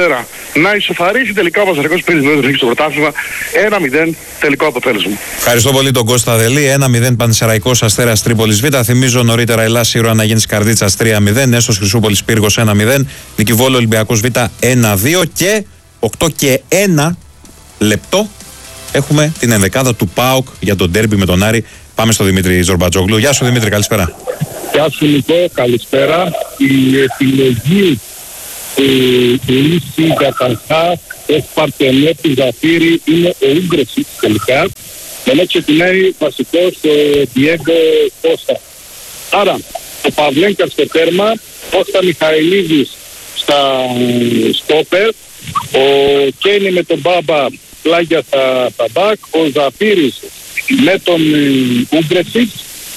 να ισοφαρίσει τελικά ο Πασαρικός πριν την στο πρωτάθλημα. ένα μηδέν τελικό αποτέλεσμα. Ευχαριστώ πολύ τον Κώστα Δελή. ένα μηδέν Πανσεραϊκός Αστέρας Τρίπολης Β. Θυμίζω νωρίτερα Ελλάς Ήρωα Αναγέννης Καρδίτσας τρία μηδέν. Έσος Χρυσούπολης Πύργος ένα μηδέν. Νίκη Βόλο Ολυμπιακός Β ένα δύο. Και οκτώ και ένα λεπτό έχουμε την ενδεκάδα του ΠΑΟΚ για τον ντέρμπι με τον Άρη. Πάμε στο Δημήτρη Ζορμπατζόγλου. Γεια σου Δημήτρη, καλησπέρα. Γεια σου Νικό, καλησπέρα. Η επιλογή του λύση για Καλχά ως παρτενέτη Ζαφύρη είναι ο Ούγκρεσιτς τελικά. Ενώ ξεκινάει βασικός ο Διέγκο Κώστα. Άρα ο Παυλένκα στο τέρμα, Κώστα Μιχαηλίδης στα στόπερ, ο Κένι με τον Μπάμπα πλάγια στα, στα μπακ, ο Ζαφύρης με τον Ούγκρεσιτς,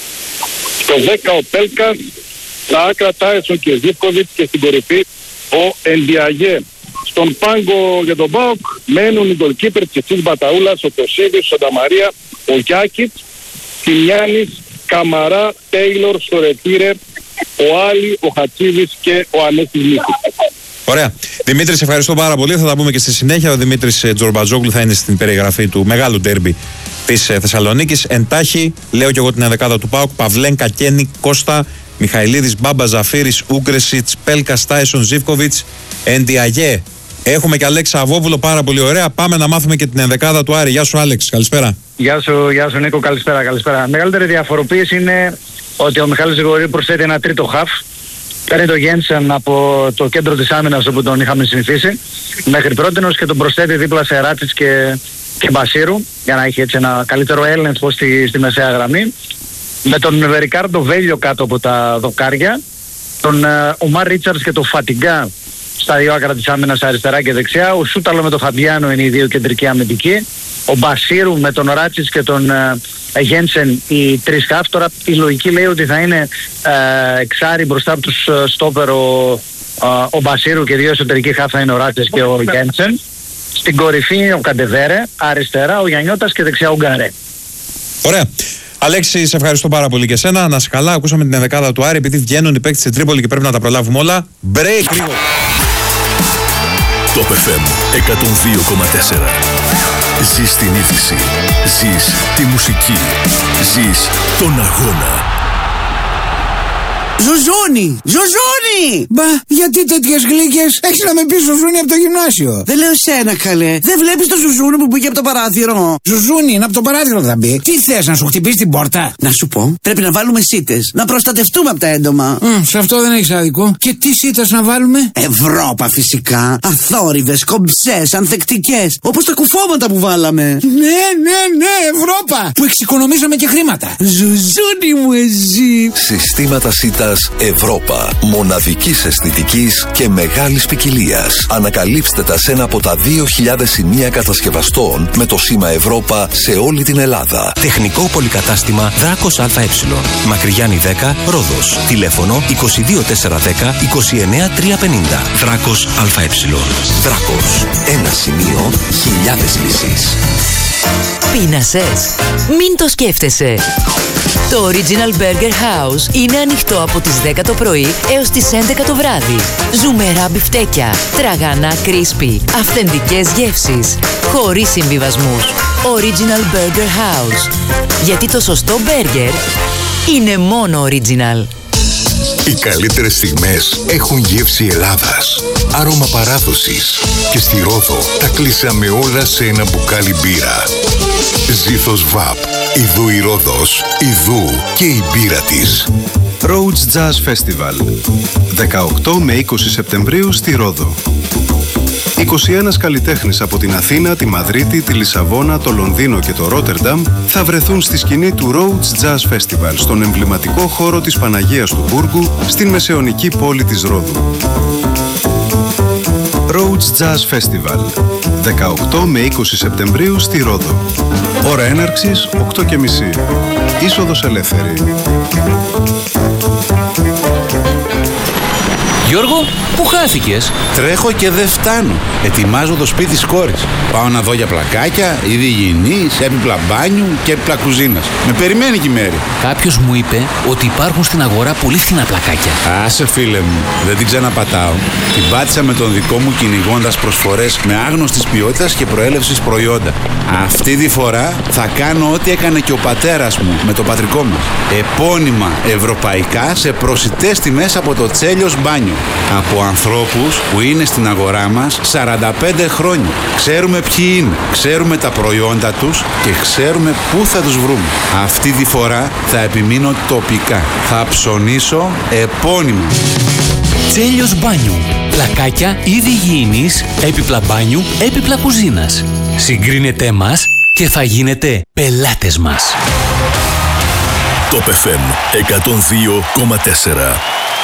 στο δέκα ο Πέλκας, στα άκρα Τάισον και Ζίβκοβιτς και στην κορυφή ο Ενδιαγέ. Στον πάγκο για τον ΠΑΟΚ μένουν οι γκολκίπερ Τσιτσής Μπαταούλας, ο Τωσίδης, ο Νταμαρία, ο Γιάκητς, Τιμιάνης, Καμαρά, Τέιλορ, Σορετήρε, ο Άλλη, ο Χατσίδης και ο Ανέσης Μίκης. Ωραία. Δημήτρη, σε ευχαριστώ πάρα πολύ. Θα τα πούμε και στη συνέχεια. Ο Δημήτρης Τζορμπατζόγλου θα είναι στην περιγραφή του μεγάλου ντέρμπι της Θεσσαλονίκης. Εντάχει, λέω και εγώ την ενδεκάδα του ΠΑΟΚ: Παυλένκα, Κένι, Κώστα, Μιχαηλίδης, Μπάμπα, Ζαφύρης, Ούγκρεσιτς, Πέλκας, Τάισον, Ζίβκοβιτς, Ενδιαγέ. Έχουμε και Αλέξη Αβόβουλο, πάρα πολύ ωραία. Πάμε να μάθουμε και την ενδεκάδα του Άρη. Γεια σου, Άλεξ, καλησπέρα. Γεια σου, γεια σου Νίκο, καλησπέρα, καλησπέρα. Μεγαλύτερη διαφοροποίηση είναι ότι ο Μιχάλης Γρηγορίου προσθέτει ένα τρίτο χαφ. Παίρνει το Γένσεν από το κέντρο της άμυνας όπου τον είχαμε συνηθίσει μέχρι πρότινος και τον προσθέτει δίπλα σε Ράτσιτς και, και Μπασίρου για να έχει έτσι ένα καλύτερο έλεγχο στη, στη μεσαία γραμμή. Με τον Ρικάρντο Βέλιο κάτω από τα δοκάρια, τον Ομάρ Ρίτσαρντς και τον Φατιγκά στα δύο άκρα της άμυνας αριστερά και δεξιά, ο Σούταλο με τον Φαμπιάνο είναι οι δύο κεντρικοί αμυντικοί, ο Μπασίρου με τον Ράτσιτς και τον uh, Γένσεν οι τρεις χαφ. Τώρα η λογική λέει ότι θα είναι uh, εξάρι μπροστά από τους uh, στόπερ ο, uh, ο Μπασίρου και δύο εσωτερικοί χαφ θα είναι ο Ράτσιτς και ο Γένσεν. Στην κορυφή ο Καντεβέρε, αριστερά ο Γιαννιώτας και δεξιά ο Γκαρέ. Ωραία. Αλέξη, σε ευχαριστώ πάρα πολύ και εσένα. Να σε καλά, ακούσαμε την ενδεκάδα του Άρη. Επειδή βγαίνουν οι παίκτες στην Τρίπολη και πρέπει να τα προλάβουμε όλα. Break λίγο. Top εφ εμ εκατόν δύο κόμμα τέσσερα. Ζεις την είδηση. Ζεις τη μουσική. Ζεις τον αγώνα. Ζουζούνι! Ζουζούνι! Μπα, γιατί τέτοιες γλύκες? Έχεις να με πεις Ζουζούνι από το γυμνάσιο. Δεν λέω σένα, καλέ. Δεν βλέπεις το Ζουζούνι που πήγε από το παράθυρο? Ζουζούνι, είναι από το παράθυρο θα μπει. Τι θες, να σου χτυπήσει την πόρτα? Να σου πω, πρέπει να βάλουμε σίτες. Να προστατευτούμε από τα έντομα. Mm, σε αυτό δεν έχεις άδικο. Και τι σίτες να βάλουμε? Ευρώπα φυσικά. Αθόρυβες, κομψές, ανθεκτικές. Όπως τα κουφώματα που βάλαμε. Ναι, ναι, ναι, Ευρώπα. Που εξοικονομήσαμε και χρήματα. Ζουζούνι μου εσύ. Συστήματα σίτας Ευρώπα. Μοναδικής αισθητικής και μεγάλης ποικιλίας. Ανακαλύψτε τα σε ένα από τα δύο χιλιάδες σημεία κατασκευαστών με το σήμα Ευρώπα σε όλη την Ελλάδα. Τεχνικό πολυκατάστημα Δράκος ΑΕ. Μακρυγιάννη δέκα, Ρόδος. Τηλέφωνο είκοσι δύο τετρακόσια δέκα είκοσι εννέα τριακόσια πενήντα. Δράκος ΑΕ. Δράκος. Ένα σημείο, χιλιάδες λύσεις. Πείνασες? Μην το σκέφτεσαι. Το Original Burger House είναι ανοιχτό από τις δέκα το πρωί έως τις έντεκα το βράδυ. Ζουμερά μπιφτέκια, τραγανά κρίσπι, αυθεντικές γεύσεις, χωρίς συμβιβασμούς. Original Burger House. Γιατί το σωστό μπέργκερ είναι μόνο Original. Οι καλύτερες στιγμές έχουν γεύση Ελλάδας, άρωμα παράδοσης και στη Ρόδο τα κλείσαμε όλα σε ένα μπουκάλι μπύρα. Ζήθος Βαπ, ειδού η Ρόδος, ειδού και η μπύρα της. Rhodes Jazz Festival, δεκαοκτώ με είκοσι Σεπτεμβρίου στη Ρόδο. είκοσι ένας καλλιτέχνες από την Αθήνα, τη Μαδρίτη, τη Λισαβόνα, το Λονδίνο και το Ρότερνταμ θα βρεθούν στη σκηνή του Rhodes Jazz Festival στον εμβληματικό χώρο της Παναγίας του Μπούργου στην μεσαιωνική πόλη της Ρόδου. Rhodes Jazz Festival, δεκαοκτώ με είκοσι Σεπτεμβρίου στη Ρόδο. Ώρα έναρξης οκτώ και μισή. Είσοδος ελεύθερη. Γιώργο, πού χάθηκες? Τρέχω και δεν φτάνω. Ετοιμάζω το σπίτι της κόρης. Πάω να δω για πλακάκια, είδη υγιεινής, έπιπλα μπάνιου και έπιπλα κουζίνας. Με περιμένει και η Μέρη. Κάποιος μου είπε ότι υπάρχουν στην αγορά πολύ φθηνά πλακάκια. Άσε φίλε μου, δεν την ξαναπατάω. Την πάτησα με τον δικό μου κυνηγώντας προσφορές με άγνωστης ποιότητας και προέλευσης προϊόντα. Αυτή τη φορά θα κάνω ό,τι έκανε και ο πατέρας μου με το πατρικό μας. Επώνυμα ευρωπαϊκά σε προσιτές τιμές από το Τσέλιος Μπάνιο. Από ανθρώπους που είναι στην αγορά μας σαράντα πέντε χρόνια. Ξέρουμε ποιοι είναι, ξέρουμε τα προϊόντα τους και ξέρουμε πού θα τους βρούμε. Αυτή τη φορά θα επιμείνω τοπικά. Θα ψωνίσω επώνυμα. Τσέλιος Μπάνιου. Πλακάκια, είδη υγιεινής, έπιπλα μπάνιου, έπιπλα κουζίνας. Συγκρίνετε μας και θα γίνετε πελάτες μας. Top εφ εμ εκατόν δύο κόμμα τέσσερα.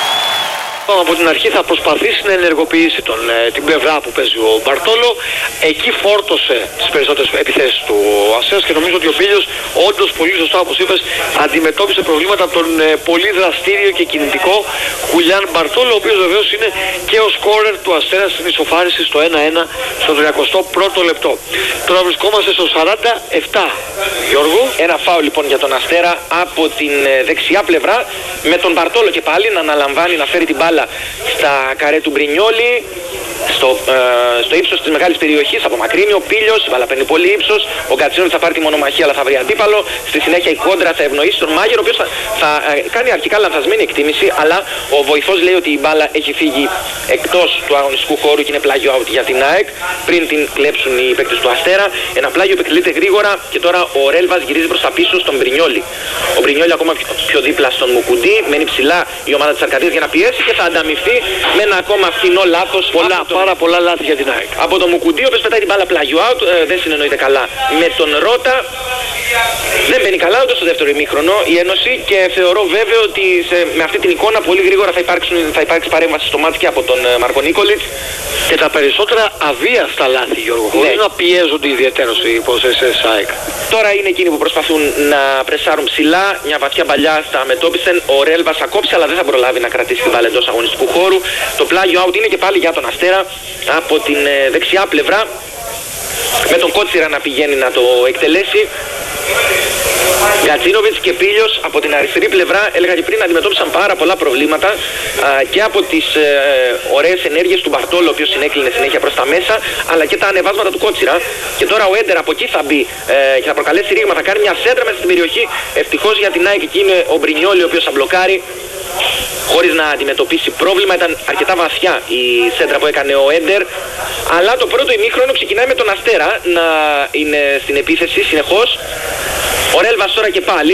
Από την αρχή θα προσπαθήσει να ενεργοποιήσει τον, ε, την πλευρά που παίζει ο Μπαρτόλο. Εκεί φόρτωσε τις περισσότερες επιθέσεις του Αστέρας και νομίζω ότι ο Πίλιος, όντως πολύ σωστά όπως είπες, αντιμετώπισε προβλήματα από τον ε, πολύ δραστήριο και κινητικό Χουλιάν Μπαρτόλο, ο οποίος βεβαίως είναι και ο σκόρερ του Αστέρα στην ισοφάριση στο ένα ένα στο τριακοστό πρώτο λεπτό. Τώρα βρισκόμαστε στο σαράντα επτά. Γιώργο. Ένα φάουλ λοιπόν για τον Αστέρα από την ε, δεξιά πλευρά, με τον Μπαρτόλο και πάλι να αναλαμβάνει να φέρει την μπάλα στα καρέ του Μπρινιόλι, στο, ε, στο ύψος της μεγάλης περιοχής, απομακρύνει ο Πίλιος, η μπάλα παίρνει πολύ ύψος, ο Γκατσίνοβιτς θα πάρει τη μονομαχία αλλά θα βρει αντίπαλο, στη συνέχεια η κόντρα θα ευνοήσει τον Μάγερ, ο οποίος θα, θα ε, κάνει αρχικά λανθασμένη εκτίμηση, αλλά ο βοηθός λέει ότι η μπάλα έχει φύγει εκτός του αγωνιστικού χώρου και είναι πλάγιο out για την ΑΕΚ, πριν την κλέψουν οι παίκτες του Αστέρα. Ένα πλάγιο που εκτελείται γρήγορα και τώρα ο Ρέλβας γυρίζει προς τα πίσω στον Μπρινιόλι. Ο Μπρινιόλι ακόμα πιο δίπλα στον Μουκουντή, μένει ψηλά η ομάδα της Αρκαδίας για να πιέσει και θα ανταμυφθεί με ένα ακόμα φθηνό λάθος. Πολλά, τον... πάρα πολλά λάθη για την ΑΕΚ. Από τον Μουκουντή, ο οποίος πετάει την μπάλα πλάγιο out, ε, δεν συνεννοείται καλά με τον Ρότα. Δεν μπαίνει καλά ούτε στο δεύτερο ημίχρονο η Ένωση και θεωρώ βέβαιο ότι σε, με αυτή την εικόνα πολύ γρήγορα θα, υπάρξουν, θα υπάρξει παρέμβαση στο μάτς και από τον ε, Μάρκο Νίκολιτς. Και τα περισσότερα αβίαστα λάθη, Γιώργο, ναι. Χωρίς να πιέζονται ιδιαίτερως οι υπόθεσεις της ΑΕΚ. Τώρα είναι εκείνοι που προσπαθούν να πρεσάρουν ψηλά, μια βαθιά παλιά στα μετώπισεν. Ο Ρέλβας θα κόψει, αλλά δεν θα προλάβει να κρατήσει την μπάλα εντός αγωνιστικού χώρου. Το πλάγιο out είναι και πάλι για τον Αστέρα από την ε, δεξιά πλευρά, με τον Κότσιρα να πηγαίνει να το εκτελέσει. Γκατσίνοβιτς και Πίλιος από την αριστερή πλευρά, έλεγα και πριν, αντιμετώπισαν πάρα πολλά προβλήματα α, και από τις ε, ωραίες ενέργειες του Μπαρτόλο, ο οποίος συνέκλεινε συνέχεια προς τα μέσα, αλλά και τα ανεβάσματα του Κότσιρα. Και τώρα ο Έντερ από εκεί θα μπει ε, και θα προκαλέσει ρήγμα, θα κάνει μια σέντρα μέσα στην περιοχή. Ευτυχώς για την ΑΕΚ εκεί είναι ο Μπρινιόλι, ο οποίος θα μπλοκάρει χωρίς να αντιμετωπίσει πρόβλημα. Ήταν αρκετά βαθιά η σέντρα που έκανε ο Έντερ, αλλά το πρώτο ημίχρονο ξεκινάει με τον Αστέρα να είναι στην επίθεση συνεχώς. Ο Ρέλβας τώρα και πάλι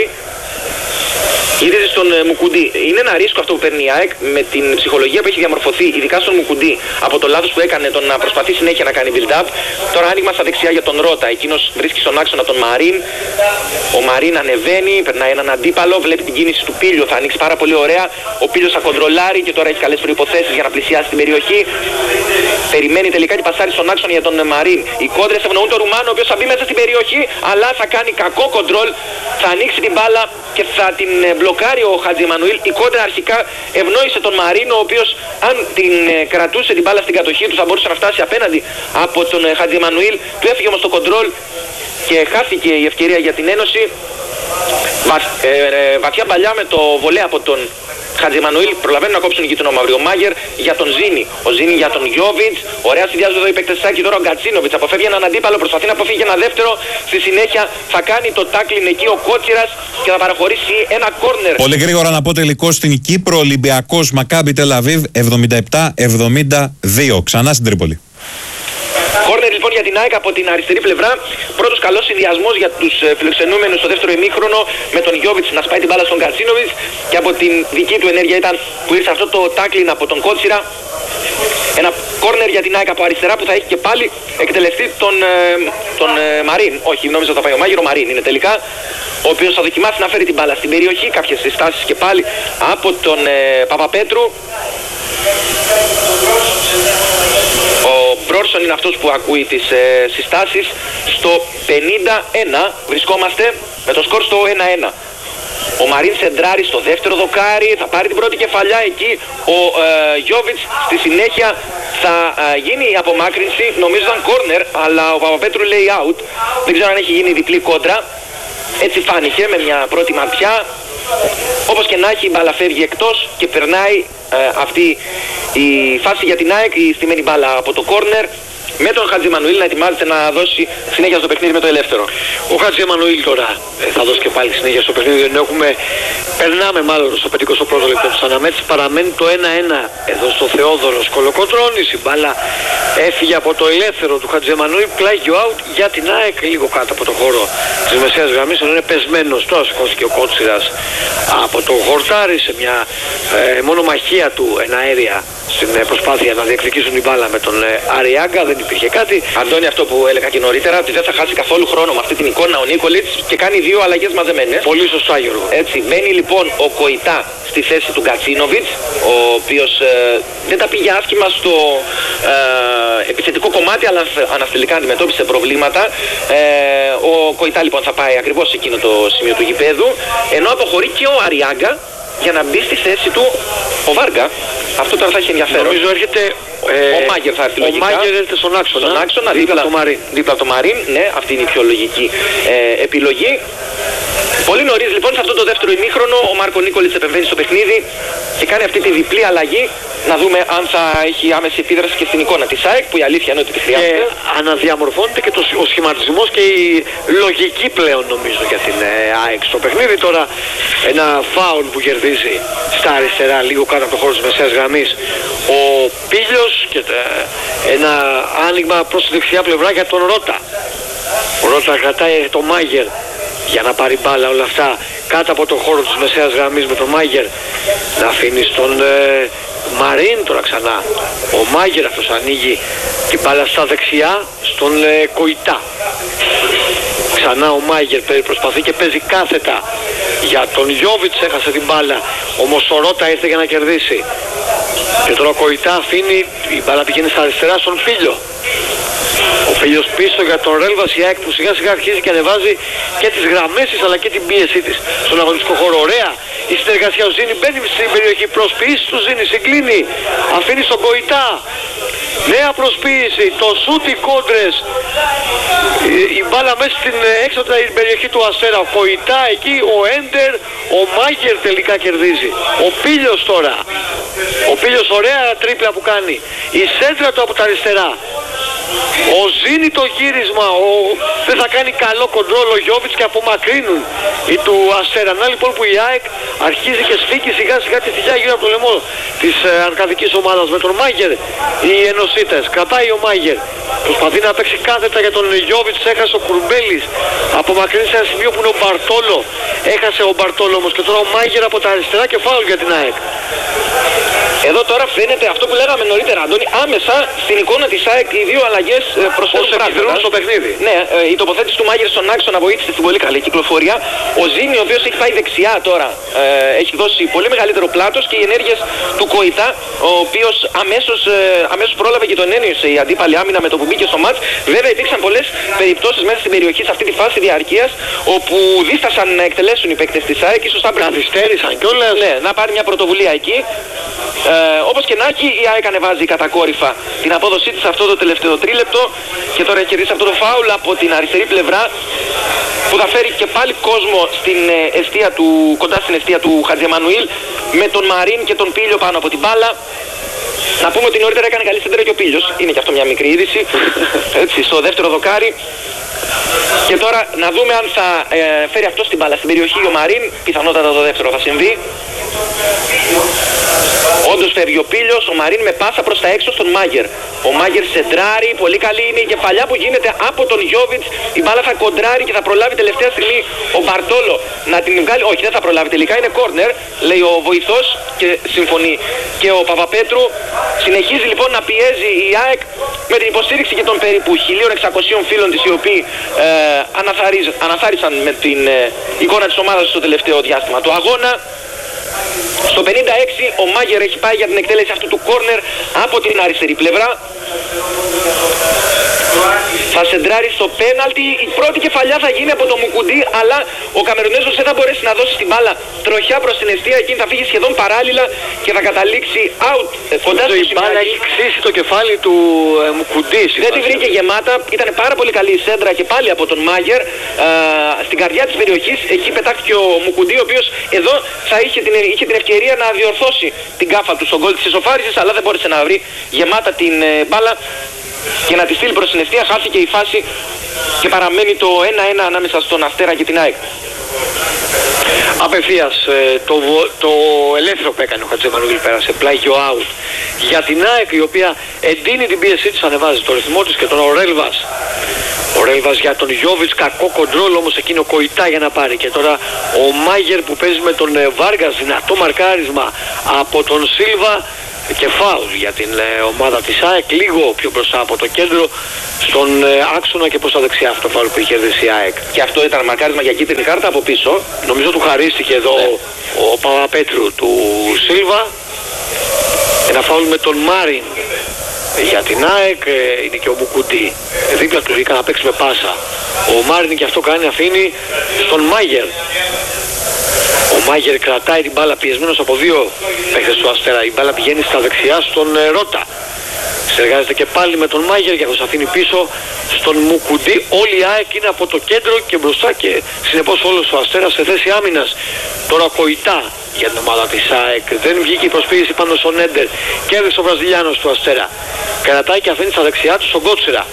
γυρίζει στον ε, Μουκουντή. Είναι ένα ρίσκο αυτό που παίρνει η ΑΕΚ με την ψυχολογία που έχει διαμορφωθεί, ειδικά στον Μουκουντή, από το λάθος που έκανε το να προσπαθεί συνέχεια να κάνει build-up. Τώρα άνοιγμα στα δεξιά για τον Ρότα. Εκείνος βρίσκει στον άξονα τον Μαρίν. Ο Μαρίν ανεβαίνει, περνάει έναν αντίπαλο, βλέπει την κίνηση του Πίλιο. Θα ανοίξει πάρα πολύ ωραία. Ο Πίλιος θα κοντρολάρει και τώρα έχει καλές προϋποθέσεις για να πλησιάσει την περιοχή. Περιμένει τελικά την πασάρι στον άξονα για τον Μαρίν. Οι κόντρες ευνοούν τον Ρουμάνο, ο οποίος θα μπει μέσα στην περιοχή, αλλά θα κάνει κακό κοντρόλ. Θα ανοίξει την μπάλα και θα την μπλοκάρει ο Χατζη Εμμανουήλ. Η κόντρα αρχικά ευνόησε τον Μαρίνο, ο οποίος αν την κρατούσε την μπάλα στην κατοχή του θα μπορούσε να φτάσει απέναντι από τον Χατζη Εμμανουήλ. Του έφυγε όμως το κοντρόλ και χάθηκε η ευκαιρία για την Ένωση. Βα, ε, ε, βαθιά παλιά με το βολέ από τον Χατζη Εμμανουήλ, προλαβαίνουν να κόψουν εκεί τον Μαύριο Μάγερ για τον Ζήνη. Ο Ζήνη για τον Γιόβιτς. Ωραία συνδυάζονται εδώ οι παίκτες της. Τώρα ο Γκατσίνοβιτς αποφεύγει έναν αντίπαλο, προσπαθεί να αποφύγει ένα δεύτερο. Στη συνέχεια θα κάνει το τάκλιν εκεί ο Κότσιρας και θα παραχωρήσει ένα κόρνερ. Πολύ γρήγορα να πω τελικό στην Κύπρο. Ολυμπιακός Μακάμπι Τελαβίβ εβδομήντα επτά εβδομήντα δύο. Ξανά στην Τρίπολη. Κόρνερ λοιπόν για την ΑΕΚ από την αριστερή πλευρά. Πρώτος καλός συνδυασμός για τους φιλοξενούμενους στο δεύτερο ημίχρονο, με τον Γιόβιτς να σπάει την μπάλα στον Γκατσίνοβιτς, και από την δική του ενέργεια ήταν που ήρθε αυτό το τάκλιν από τον Κότσιρα. Ένα κόρνερ για την ΑΕΚ από αριστερά που θα έχει και πάλι εκτελεστεί τον, τον Μαρίν. Όχι, νόμιζα θα πάει ο Μάγερο, Μαρίν είναι τελικά, ο οποίος θα δοκιμάσει να φέρει την μπάλα στην περιοχή. Κάποιες συστάσεις και πάλι από τον ε, Παπαπέτρου. Ο Μπρόρσον είναι αυτός που ακούει τις ε, συστάσεις. Στο πενήντα ένα βρισκόμαστε με το σκορ στο ένα ένα. Ο Μαρίν σεντράρει στο δεύτερο δοκάρι, θα πάρει την πρώτη κεφαλιά εκεί. Ο ε, Γιόβιτς στη συνέχεια θα ε, γίνει η απομάκρυνση, νομίζω ήταν corner, αλλά ο Παπαπέτρου λέει out. Δεν ξέρω αν έχει γίνει διπλή κόντρα. Έτσι φάνηκε με μια πρώτη ματιά. Όπως και να έχει, η μπάλα φεύγει εκτός και περνάει ε, αυτή η φάση για την ΑΕΚ, η στημένη μπάλα από το corner, με τον Χατζημανουήλ να ετοιμάζεται να δώσει συνέχεια στο παιχνίδι με το ελεύθερο. Ο Χατζημανουήλ τώρα ε, θα δώσει και πάλι συνέχεια στο παιχνίδι. Δεν έχουμε, περνάμε μάλλον στο πεντηκοστό πρώτο λεπτό της αναμέτρησης. Παραμένει το ένα ένα εδώ στο Θεόδωρο Κολοκοτρώνης. Η μπάλα έφυγε από το ελεύθερο του Χατζημανουήλ, πλάγιο out για την ΑΕΚ, λίγο κάτω από το χώρο της μεσαίας γραμμής. Ενώ είναι πεσμένος, τώρα σηκώθηκε ο Κότσιρας από το χορτάρι σε μια ε, μονομαχία του εναέρια στην προσπάθεια να διεκδικήσουν την μπάλα με τον ε, Αριάγκα. Δεν υπήρχε κάτι. Αντώνη, αυτό που έλεγα και νωρίτερα, ότι δεν θα χάσει καθόλου χρόνο με αυτή την εικόνα ο Νίκολιτς και κάνει δύο αλλαγές μαζεμένες. Πολύ σωστά, Γιώργο. Έτσι, μένει λοιπόν ο Κοϊτά στη θέση του Γκατσίνοβιτς, ο οποίος ε, δεν τα πήγε άσχημα στο ε, επιθετικό κομμάτι, αλλά αναστηλικά αντιμετώπισε προβλήματα. Ε, ο Κοϊτά λοιπόν θα πάει ακριβώς σε εκείνο το σημείο του γηπέδου, ενώ αποχωρεί και ο Αριάγκα για να μπει στη θέση του ο Βάργα. Αυτό τώρα θα έχει ενδιαφέρον. Νομίζω έρχεται ε, ο Μάγκερ θα έρθει ο λογικά. Ο Μάγκερ έρχεται στον άξονα. Στον άξονα, δίπλα, δίπλα, το Μαρίν. δίπλα από το Μαρίν. Ναι, αυτή είναι η πιο λογική ε, επιλογή. Πολύ νωρίς λοιπόν σε αυτό το δεύτερο ημίχρονο ο Μάρκο Νίκολιτς επεμβαίνει στο παιχνίδι και κάνει αυτή τη διπλή αλλαγή. Να δούμε αν θα έχει άμεση επίδραση και στην εικόνα της ΑΕΚ, που η αλήθεια είναι ότι τη χρειάζεται. Και αναδιαμορφώνεται και το, ο σχηματισμός και η λογική πλέον νομίζω για την ε, ΑΕΚ στο παιχνίδι. Τώρα ένα φάουλ που κερδίζει στα αριστερά, λίγο κάτω από το χώρο της μεσαίας γραμμής, ο Πίλιος, και ε, ένα άνοιγμα προς τη δεξιά πλευρά για τον Ρώτα. Ο Ρώτα κρατάει τον Μάγερ για να πάρει μπάλα, όλα αυτά κάτω από το χώρο της μεσαίας γραμμής με τον Μάγερ να αφήνει στον ε, Μαρίν τώρα ξανά. Ο Μάγερ αυτός ανοίγει την μπάλα στα δεξιά στον ε, Κοϊτά. Ξανά ο Μάγερ προσπαθεί και παίζει κάθετα για τον Γιόβιτς, έχασε την μπάλα, όμως ο Ρώτα ήρθε για να κερδίσει. Και τώρα ο Κοϊτά αφήνει, η μπάλα πηγαίνει στα αριστερά στον Πίλιο. Ο Πίλιος πίσω για τον Ρέλβας, η ΑΕΚ που σιγά σιγά αρχίζει και ανεβάζει και τις γραμμές της αλλά και την πίεσή της στον αγωνιστικό χώρο. Ωραία η συνεργασία, ο Ζήνη μπαίνει στην περιοχή, προσποίηση του Ζήνη, συγκλίνει, αφήνει στον Κοϊτά. Νέα προσποίηση, το σούτ, οι κόντρες, η, η μπάλα μέσα στην έξω από την περιοχή του Αστέρα. Ο Κοϊτά εκεί, ο Έντερ, ο Μάγκερ τελικά κερδίζει. Ο Πίλιος τώρα, ο Πίλιος ωραία τρίπλα που κάνει, η σέντρα του από τα αριστερά. Ο Ζήνη το γύρισμα, ο... δεν θα κάνει καλό κοντρόλ ο Γιόβιτς και απομακρύνουν οι του Αστέρα. Να λοιπόν που η ΑΕΚ αρχίζει και σφίγγει σιγά σιγά τη θηλιά γύρω από το λαιμό της ε, αρκαδικής ομάδας με τον Μάγερ. Οι ενωσίτες, κρατάει ο Μάγερ, προσπαθεί να παίξει κάθετα για τον Γιόβιτς, έχασε ο Κουρμπέλης, απομακρύνει σε ένα σημείο που είναι ο Μπαρτόλο, έχασε ο Μπαρτόλο όμως, και τώρα ο Μάγερ από τα αριστερά και φάουλ για την ΑΕΚ. Εδώ τώρα φαίνεται αυτό που λέγαμε νωρίτερα, Αντώνη, άμεσα στην εικόνα της ΑΕΚ οι δύο αλλαγές προσφέρουν πράγματα στο παιχνίδι. Ναι, η τοποθέτηση του Μάγερ στον άξονα βοήθησε στην πολύ καλή κυκλοφορία. Ο Ζήνη, ο οποίος έχει πάει δεξιά τώρα, έχει δώσει πολύ μεγαλύτερο πλάτος, και οι ενέργειες του Κοϊτά, ο οποίος αμέσως, αμέσως πρόλαβε και τον ένιωσε η αντίπαλη άμυνα με το που μπήκε στο μάτς. Βέβαια υπήρξαν πολλές περιπτώσεις μέσα στην περιοχή σε αυτή τη φάση διαρκείας, όπου δίστασαν να εκτελέσουν οι παίκτες της ΑΕΚ, ίσως θα καθυστέρησαν κιόλας. Ναι, να πάρει μια πρωτοβουλία εκεί. Ε, όπως και να έχει, η ΑΕΚ ανεβάζει κατακόρυφα την απόδοσή της αυτό το τελευταίο τρίλεπτο, και τώρα έχει κερδίσει αυτό το φάουλ από την αριστερή πλευρά, που θα φέρει και πάλι κόσμο στην εστία του, κοντά στην εστία του Χατζημανουήλ, με τον Μαρίν και τον Πίλιο πάνω από την μπάλα. Να πούμε ότι νωρίτερα έκανε καλή σέντρα και ο Πίλιος, είναι και αυτό μια μικρή είδηση, έτσι, στο δεύτερο δοκάρι. Και τώρα να δούμε αν θα ε, φέρει αυτό στην μπάλα στην περιοχή ο Μαρίν, πιθανότατα το δεύτερο θα συμβεί. Όντως φεύγει ο Πίλιος, ο Μαρίν με πάσα προς τα έξω στον Μάγερ. Ο Μάγερ σεντράρει, πολύ καλή είναι η κεφαλιά που γίνεται από τον Γιόβιτς. Η μπάλα θα κοντράρει και θα προλάβει τελευταία στιγμή ο Μπαρτόλο να την βγάλει. Όχι, δεν θα προλάβει τελικά, είναι κόρνερ, λέει ο βοηθός, και συμφωνεί και ο Παπαπέτρου. Συνεχίζει λοιπόν να πιέζει η ΑΕΚ με την υποστήριξη και των περίπου χίλια εξακόσιων φίλων της, οι οποίοι ε, αναθάρισαν με την ε, εικόνα της ομάδας στο τελευταίο διάστημα του αγώνα. Στο πενήντα έξι ο Μάγερ έχει πάει για την εκτέλεση αυτού του κόρνερ από την αριστερή πλευρά. Θα σεντράρει στο πέναλτι. Η πρώτη κεφαλιά θα γίνει από το Μουκουντή, αλλά ο Καμερουνέζος δεν θα μπορέσει να δώσει την μπάλα τροχιά προς την εστία. Εκείνη θα φύγει σχεδόν παράλληλα και θα καταλήξει out. Κοντά στο η μπάλα έχει ξύσει το κεφάλι του ε, Μουκουντή. Δεν τη βρήκε γεμάτα. Ήταν πάρα πολύ καλή η σέντρα και πάλι από τον Μάγερ. Α, στην καρδιά της περιοχής. Εκεί πετάχτηκε ο Μουκουντή, ο οποίος εδώ θα είχε την, είχε την ευκαιρία να διορθώσει την κάφα του στον γκολ της ισοφάρισης, αλλά δεν μπόρεσε να βρει γεμάτα την ε, μπάλα και να τη στείλει προς την ευθεία. Χάθηκε η φάση και παραμένει το ένα ένα ανάμεσα στον Αστέρα και την ΑΕΚ. Απευθείας ε, το, το ελεύθερο που έκανε ο Χατζεμανουήλ πέρασε πλάγιο out για την ΑΕΚ, η οποία εντείνει την πίεσή της, ανεβάζει το ρυθμό της, και τον ο Ρέλβας. Ο Ρέλβας για τον Γιώβιτς, κακό κοντρόλ όμως εκείνο Κοϊτά για να πάρει. Και τώρα ο Μάγερ που παίζει με τον ε, Βάργας, δυνατό μαρκάρισμα από τον Σίλβα και φάουλ για την ε, ομάδα της ΑΕΚ, λίγο πιο μπροστά από το κέντρο στον ε, άξονα και προς τα δεξιά, αυτό το φάουλ που είχε κερδίσει η ΑΕΚ. Και αυτό ήταν μαρκάρισμα για κίτρινη κάρτα από πίσω. Νομίζω του χαρίστηκε εδώ ναι. ο, ο Παπαπέτρου του Σίλβα. Ένα φάουλ με τον Μάριν για την ΑΕΚ, ε, είναι και ο Μουκουντή δίπλα του, είχαν να παίξει με πάσα. Ο Μάριν και αυτό κάνει, αφήνει στον Μάγερ. Ο Μάγερ κρατάει την μπάλα πιεσμένος από δύο παίκτες του Αστέρα. Η μπάλα πηγαίνει στα δεξιά στον ε, Ρώτα. Συνεργάζεται και πάλι με τον Μάγερ και αυτός αφήνει πίσω στον Μουκουντή. Όλη η ΑΕΚ είναι από το κέντρο και μπροστά και συνεπώς όλος ο Αστέρας σε θέση άμυνας. Τώρα Κοϊτά για την ομάδα της ΑΕΚ. Δεν βγήκε η προσποίηση πάνω στον Έντερ. Κέρδισε ο Βραζιλιάνος του Αστέρα. Κρατάει και αφήνει στα δεξιά του στον Κότσιρα.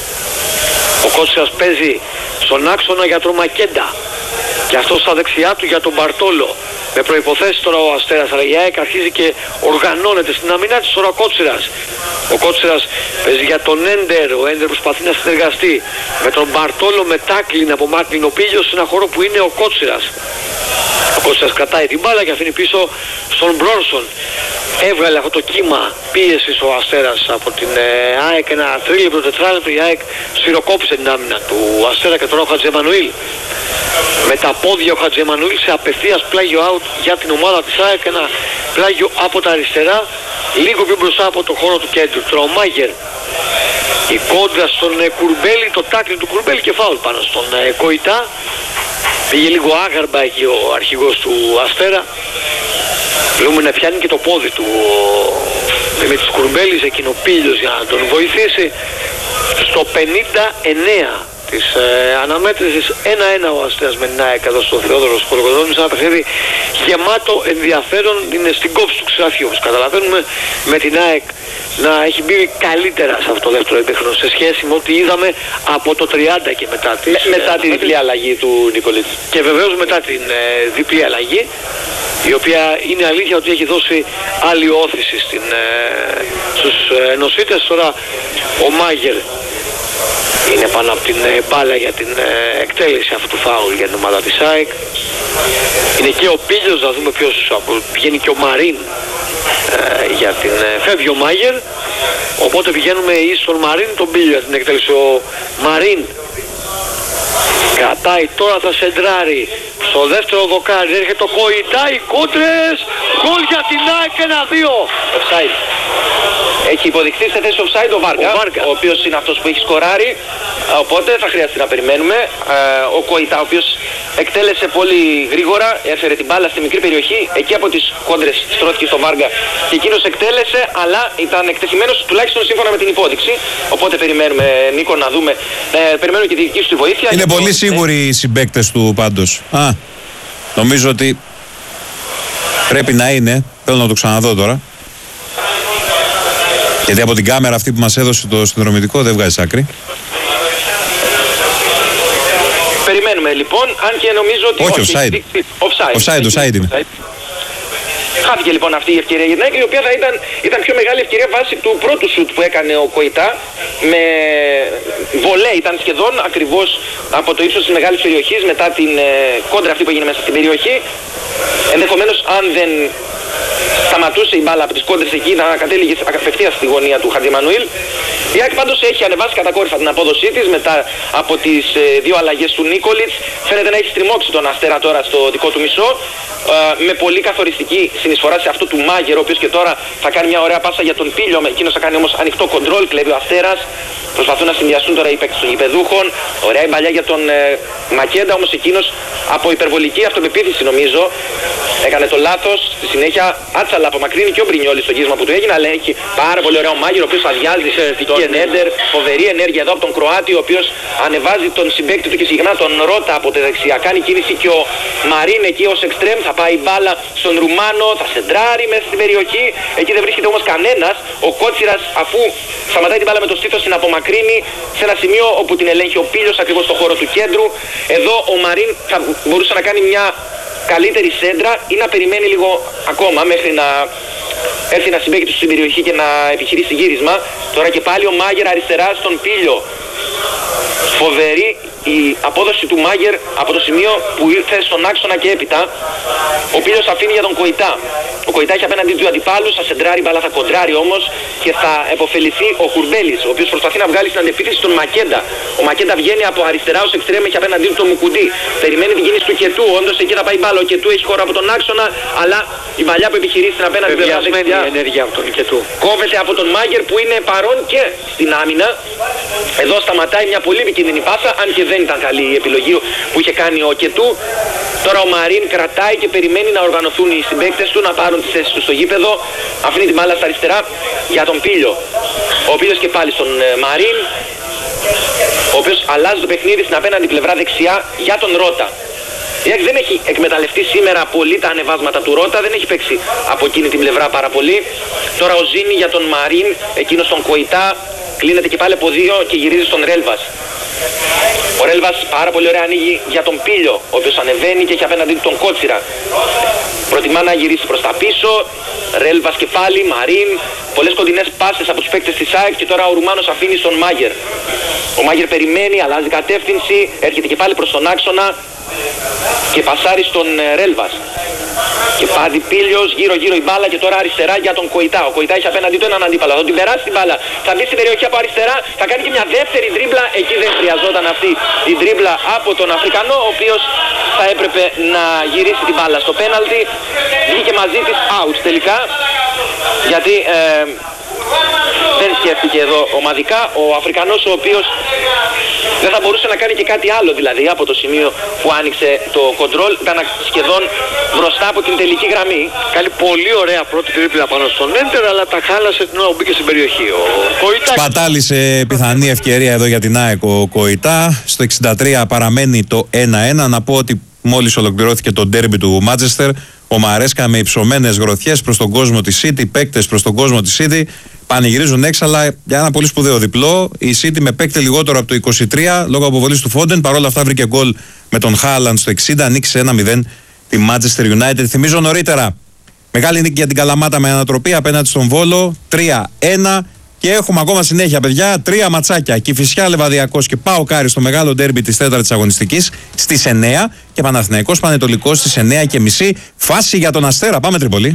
Ο Κότσιρας παίζει στον άξονα για τον Μακέντα. Και αυτό στα δεξιά του για τον Μπαρτόλο. Με προϋποθέσεις τώρα ο Αστέρας, αλλά η ΑΕΚ αρχίζει και οργανώνεται στην αμυνά της. Τώρα ο Κότσιρας. Ο Κότσιρας παίζει για τον Έντερ. Ο Έντερ προσπαθεί να συνεργαστεί με τον Μπαρτόλο, με τάκλιν από Μάκλιν ο Πίλιος σε ένα χώρο που είναι ο Κότσιρας. Ο Κότσιρας κρατάει την μπάλα και αφήνει πίσω στον Μπρόνσον. Έβγαλε αυτό το κύμα πίεσης ο Αστέρας από την ε, ΑΕΚ. Ένα τρίλεπτο, τετράλεπτο, η ΑΕΚ σφυροκόπησε την άμυνα του Αστέρα και τώρα ο Χατζεμανουήλ. Με τα πόδια ο Χατζεμανουήλ σε απευθείας πλάγιο out για την ομάδα της ΑΕΚ. Ένα πλάγιο από τα αριστερά, λίγο πιο μπροστά από το χώρο του κέντρου. Τώρα ο Μάγερ. Η κόντρα στον ε, Κουρμπέλη, το τάκλι του Κουρμπέλη και φάουλ πάνω στον ε, Κοϊτά. Πήγε λίγο άγαρμπα εκεί ο αρχηγός του Αστέρα. Βλέπουμε να πιάνει και το πόδι του ο Δημήτρης Κουρμπέλης, εκείνο Πίλιος για να τον βοηθήσει. Στο πενήντα εννέα της ε, αναμέτρησης ένα ένα ο Αστέρας με την ΑΕΚ εδώ στο Θεόδωρος Κολοκοτρώνης. Ένα παιχνίδι γεμάτο ενδιαφέρον, είναι στην κόψη του Ξηραφιού, όπως καταλαβαίνουμε, με την ΑΕΚ να έχει μπει καλύτερα σε αυτό το δεύτερο ημίχρονο σε σχέση με ό,τι είδαμε από το τριάντα και μετά της, με, μετά τη διπλή αλλαγή του Νικολίτη. Και βεβαίως μετά την ε, διπλή αλλαγή, η οποία είναι αλήθεια ότι έχει δώσει άλλη όθηση στην, ε, στους ε, νοσίτες. Τώρα ο Μάγερ είναι πάνω από την ε, μπάλα για την ε, εκτέλεση αυτού του φάουλ για την ομάδα της ΑΕΚ. Είναι και ο Πίλιος, να δούμε ποιος πηγαίνει, και ο Μαρίν ε, για την ε, φεύγει ο Μάγερ. Οπότε πηγαίνουμε ή στον Μαρίν τον Πίλιο για την εκτέλεση. Ο Μαρίν κρατάει, τώρα θα σεντράρει στο δεύτερο δοκάρι, έρχεται το Κοϊτά, οι κόντρες, γκολ για την ΑΕΚ, ένα δύο. Offside. Έχει υποδειχθεί σε θέση offside ο Βάργα, ο, Βάργα. ο οποίος είναι αυτός που έχει σκοράρει, οπότε θα χρειαστεί να περιμένουμε. Ο Κοϊτά, ο οποίος εκτέλεσε πολύ γρήγορα, έφερε την μπάλα στη μικρή περιοχή, εκεί από τις κόντρες στρώθηκε στο Βάργα και εκείνος εκτέλεσε, αλλά ήταν εκτεθειμένος τουλάχιστον σύμφωνα με την υπόδειξη. Οπότε περιμένουμε, Νίκο, να δούμε, ε, περιμένουμε και τη δική σου τη βοήθεια. Είναι πολύ σίγουροι οι συμπαίκτες του πάντως. Α, νομίζω ότι πρέπει να είναι, θέλω να το ξαναδώ τώρα. Γιατί από την κάμερα αυτή που μας έδωσε το συνδρομητικό δεν βγάζει άκρη. Περιμένουμε λοιπόν, αν και νομίζω ότι... Όχι, offside. Offside, offside, offside είναι. Χάθηκε λοιπόν αυτή η ευκαιρία για την ΑΕΚ, η οποία θα ήταν, ήταν πιο μεγάλη ευκαιρία βάσει του πρώτου σουτ που έκανε ο Κοϊτά. Με βολέ, ήταν σχεδόν ακριβώς από το ύψος της μεγάλης περιοχής μετά την ε, κόντρα αυτή που έγινε μέσα στην περιοχή. Ενδεχομένως, αν δεν σταματούσε η μπάλα από τις κόντρες εκεί να κατέληγε απευθείας στη γωνία του Χατζημανουήλ. Η ΑΕΚ πάντως έχει ανεβάσει κατακόρυφα την απόδοσή της μετά από τις ε, δύο αλλαγές του Νίκολιτς. Φαίνεται να έχει στριμώξει τον Αστέρα τώρα στο δικό του μισό. Ε, με πολύ καθοριστική συνεισφορά σε αυτό του Μάγερ, ο οποίος και τώρα θα κάνει μια ωραία πάσα για τον Πίλιο. Εκείνος θα κάνει όμως ανοιχτό κοντρόλ, κλέβει ο Αστέρας. Προσπαθούν να συνδυαστούν τώρα οι παίκτες των γηπεδούχων. Ωραία η παλιά για τον ε, Μακέντα, όμως εκείνος από υπερβολική αυτοπεποίθηση νομίζω έκανε το λάθος. Στη συνέχεια άτσαλα απομακρύνει και ο Μπρινιόλης στο γύρισμα που του έγινε, αλλά έχει πάρα πολύ ωραίο Μάγερ, ο οποίος αδειάζει τον Έντερ. Φοβερή ενέργεια εδώ από τον Κροάτη, ο οποίος ανεβάζει τον συμπαίκτη του και συγκεκριμένα τον Ρώτα από τη δεξιά. Κάνει κίνηση και ο Μαρίν εκεί ως εξτρέμ. Θα πάει η μπάλα στον Ρουμάνο, θα σεντράρει μέσα στην περιοχή. Εκεί δεν βρίσκεται όμως κανένας. Ο Κότσιρας, αφού σταματάει την μπάλα με το στήθος, την απομακρύνει σε ένα σημείο όπου την ελέγχει ο Πίλιος ακριβώς στο χώρο του κέντρου. Εδώ ο Μαρίν θα μπορούσε να κάνει μια καλύτερη σέντρα ή να περιμένει λίγο ακόμα μέχρι να έρθει ένα συμπαίκτη στην περιοχή και να επιχειρήσει γύρισμα. Τώρα και πάλι ο Μάγερ αριστερά στον Πίλιο. Φοβερή η απόδοση του Μάγερ από το σημείο που ήρθε στον άξονα και έπειτα. Ο Πίλιος αφήνει για τον Κοϊτά. Ο Κοϊτά έχει απέναντι του αντιπάλους, θα σεντράρει, μπαλά θα κοντράρει όμως και θα επωφεληθεί ο Κουρμπέλης, ο οποίος προσπαθεί να βγάλει στην αντεπίθεση τον Μακέντα. Ο Μακέντα βγαίνει από αριστερά ως εξτρέμ, έχει απέναντί του τον Μουκουντή. Περιμένει την κίνηση του Κετού, όντως εκεί θα πάει μπάλα. Ο Κετού έχει χώρο από τον άξονα, αλλά η παλιά που επιχειρεί στην απέναντι του ενέργεια από τον Κετού. Κόβεται από τον Μάγερ που είναι παρόν και στην άμυνα. Εδώ σταματάει μια πολύ επικίνδυνη πάσα, αν και δεν ήταν καλή η επιλογή που είχε κάνει ο Κετού. Τώρα ο Μαρίν κρατάει και περιμένει να οργανωθούν οι συμπαίκτες του, να πάρουν τις θέσεις του στο γήπεδο. Αφήνει την μπάλα στα αριστερά για τον Πίλιο, ο οποίος και πάλι στον Μαρίν, ο οποίος αλλάζει το παιχνίδι στην απέναντι πλευρά δεξιά για τον Ρώτα. Η ΑΕΚ δεν έχει εκμεταλλευτεί σήμερα πολύ τα ανεβάσματα του Ρώτα, δεν έχει παίξει από εκείνη την πλευρά πάρα πολύ. Τώρα ο Ζήνη για τον Μαρίν, εκείνος τον Κοϊτά, κλείνεται και πάλι από δύο και γυρίζει στον Ρέλβας. Ο Ρέλβας πάρα πολύ ωραία ανοίγει για τον Πίλιο, ο οποίος ανεβαίνει και έχει απέναντι του τον Κότσιρα. Προτιμά να γυρίσει προς τα πίσω. Ρέλβας και πάλι, Μαρίν. Πολλές κοντινές πάσες από τους παίκτες της ΑΕΚ και τώρα ο Ρουμάνος αφήνει στον Μάγερ. Ο Μάγερ περιμένει, αλλάζει κατεύθυνση, έρχεται και πάλι προς τον άξονα και πασάρει στον Ρέλβας. Και πάλι Πίλιος, γύρω γύρω η μπάλα και τώρα αριστερά για τον Κοϊτά. Ο Κοϊτά έχει απέναντι του έναν αντίπαλο. Θα την περάσει την μπάλα. Θα μπει στην περιοχή από αριστερά. Θα κάνει και μια δεύτερη δρίμπλα. Εκεί δεν χρειαζόταν αυτή η δρίμπλα από τον Αφρικανό, ο οποίος θα έπρεπε να γυρίσει την μπάλα στο πέναλτι. Βγήκε μαζί της out τελικά. Γιατί ε, δεν σκέφτηκε εδώ ομαδικά ο Αφρικανός, ο οποίος δεν θα μπορούσε να κάνει και κάτι άλλο, δηλαδή από το σημείο που άνοιξε το κοντρόλ. Ήταν σχεδόν μπροστά από την τελική γραμμή. Κάνει πολύ ωραία πρώτη τρίπλα πάνω στον Έντερ, αλλά τα χάλασε την ώρα που μπήκε στην περιοχή. Ο Κοϊτά σπατάλησε πιθανή ευκαιρία εδώ για την ΑΕΚ ο Κοϊτά. Στο εξήντα τρία παραμένει το ένα ένα. Να πω ότι μόλις ολοκληρώθηκε το ντέρμπι του Μάντσεστερ, ο Μαρέσκα με υψωμένες γροθιές προς τον κόσμο της City, παίκτες προς τον κόσμο της City, πανηγυρίζουν έξαλα για ένα πολύ σπουδαίο διπλό. Η City με παίκτη λιγότερο από το είκοσι τρία λόγω αποβολής του Φόντεν. Παρόλα αυτά βρήκε γκολ με τον Χάλαντ στο εξήντα, ανοίξει ένα μηδέν τη Manchester United. Θυμίζω νωρίτερα, μεγάλη νίκη για την Καλαμάτα με ανατροπή απέναντι στον Βόλο, τρία ένα. Και έχουμε ακόμα συνέχεια, παιδιά, τρία ματσάκια. Κηφισιά, Λεβαδιακός και ΠΑΟΚ Άρης στο μεγάλο ντέρμπι της τέταρτης αγωνιστικής στις εννέα και Παναθηναϊκός Πανετολικός στις εννέα και μισή. Φάση για τον Αστέρα. Πάμε Τρίπολη.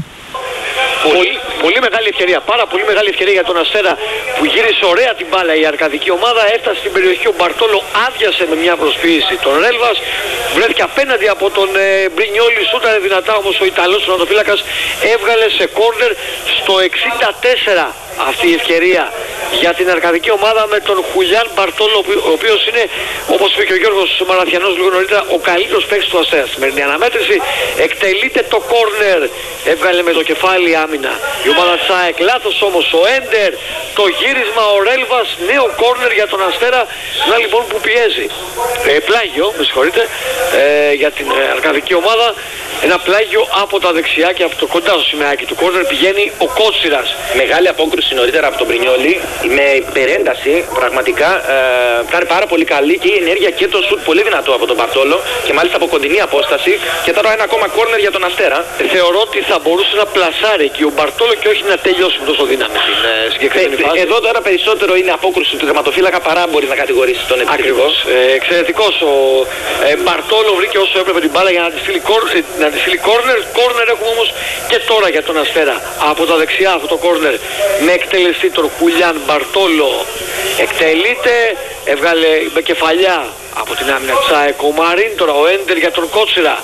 Πολύ, πολύ μεγάλη ευκαιρία, πάρα πολύ μεγάλη ευκαιρία για τον Αστέρα που γύρισε ωραία την μπάλα η αρκαδική ομάδα. Έφτασε στην περιοχή, ο Μπαρτόλο άδειασε με μια προσποίηση τον Ρέλβας. Βρέθηκε απέναντι από τον ε, Μπρινιόλη, σούταρε δυνατά όμως ο Ιταλός τερματοφύλακας έβγαλε σε κόρνερ στο εξήντα τέσσερα αυτή η ευκαιρία για την αρκαδική ομάδα με τον Χουλιάν Μπαρτόλο, ο οποίος είναι, όπως είπε και ο Γιώργος Μαραθιανός λίγο νωρίτερα, ο καλύτερος παίκτης του Αστέρα. Σημερινή αναμέτρηση εκτελείται το κόρνερ, έβγαλε με το κεφάλι άμυνα η ομάδα της ΑΕΚ. Λάθος όμως ο Έντερ, το γύρισμα ο Ρέλβας, νέο κόρνερ για τον Αστέρα. Να λοιπόν που πιέζει ε, πλάγιο, με συγχωρείτε, ε, για την ε, αρκαδική ομάδα. Ένα πλάγιο από τα δεξιά και από το κοντά στο σημαίακι του κόρνερ πηγαίνει ο Κότσιρας. Μεγάλη απόκρουση νωρίτερα από τον Πρινιόλη με υπερένταση, πραγματικά ε, κάνει πάρα πολύ καλή και η ενέργεια και το σουτ πολύ δυνατό από τον Μπαρτόλο και μάλιστα από κοντινή απόσταση. Και τώρα ένα ακόμα κόρνερ για τον Αστέρα. Θεωρώ ότι θα μπορούσε να πλασάρει και ο Μπαρτόλο και όχι να τελειώσει με τόσο δύναμη την ε, συγκεκριμένη φάση. Εδώ τώρα περισσότερο είναι απόκρουση του τερματοφύλακα παρά μπορεί να κατηγορήσει τον επιθετικό. Ε, εξαιρετικός ο ε, Μπαρτόλο βρήκε όσο έπρεπε την μπάλα για να τη στείλει, κόρ, ε, να να τη στείλει κόρνερ. Κόρνερ έχουμε όμως και τώρα για τον Αστέρα. Από τα δεξιά αυτό το κόρνερ με εκτελεστή τον Χουλιάν Μπαρτόλο. Εκτελείται, έβγαλε με κεφαλιά από την άμυνα της ΑΕΚ ο Μαρίν. Τώρα ο Έντερ για τον Κότσιρα.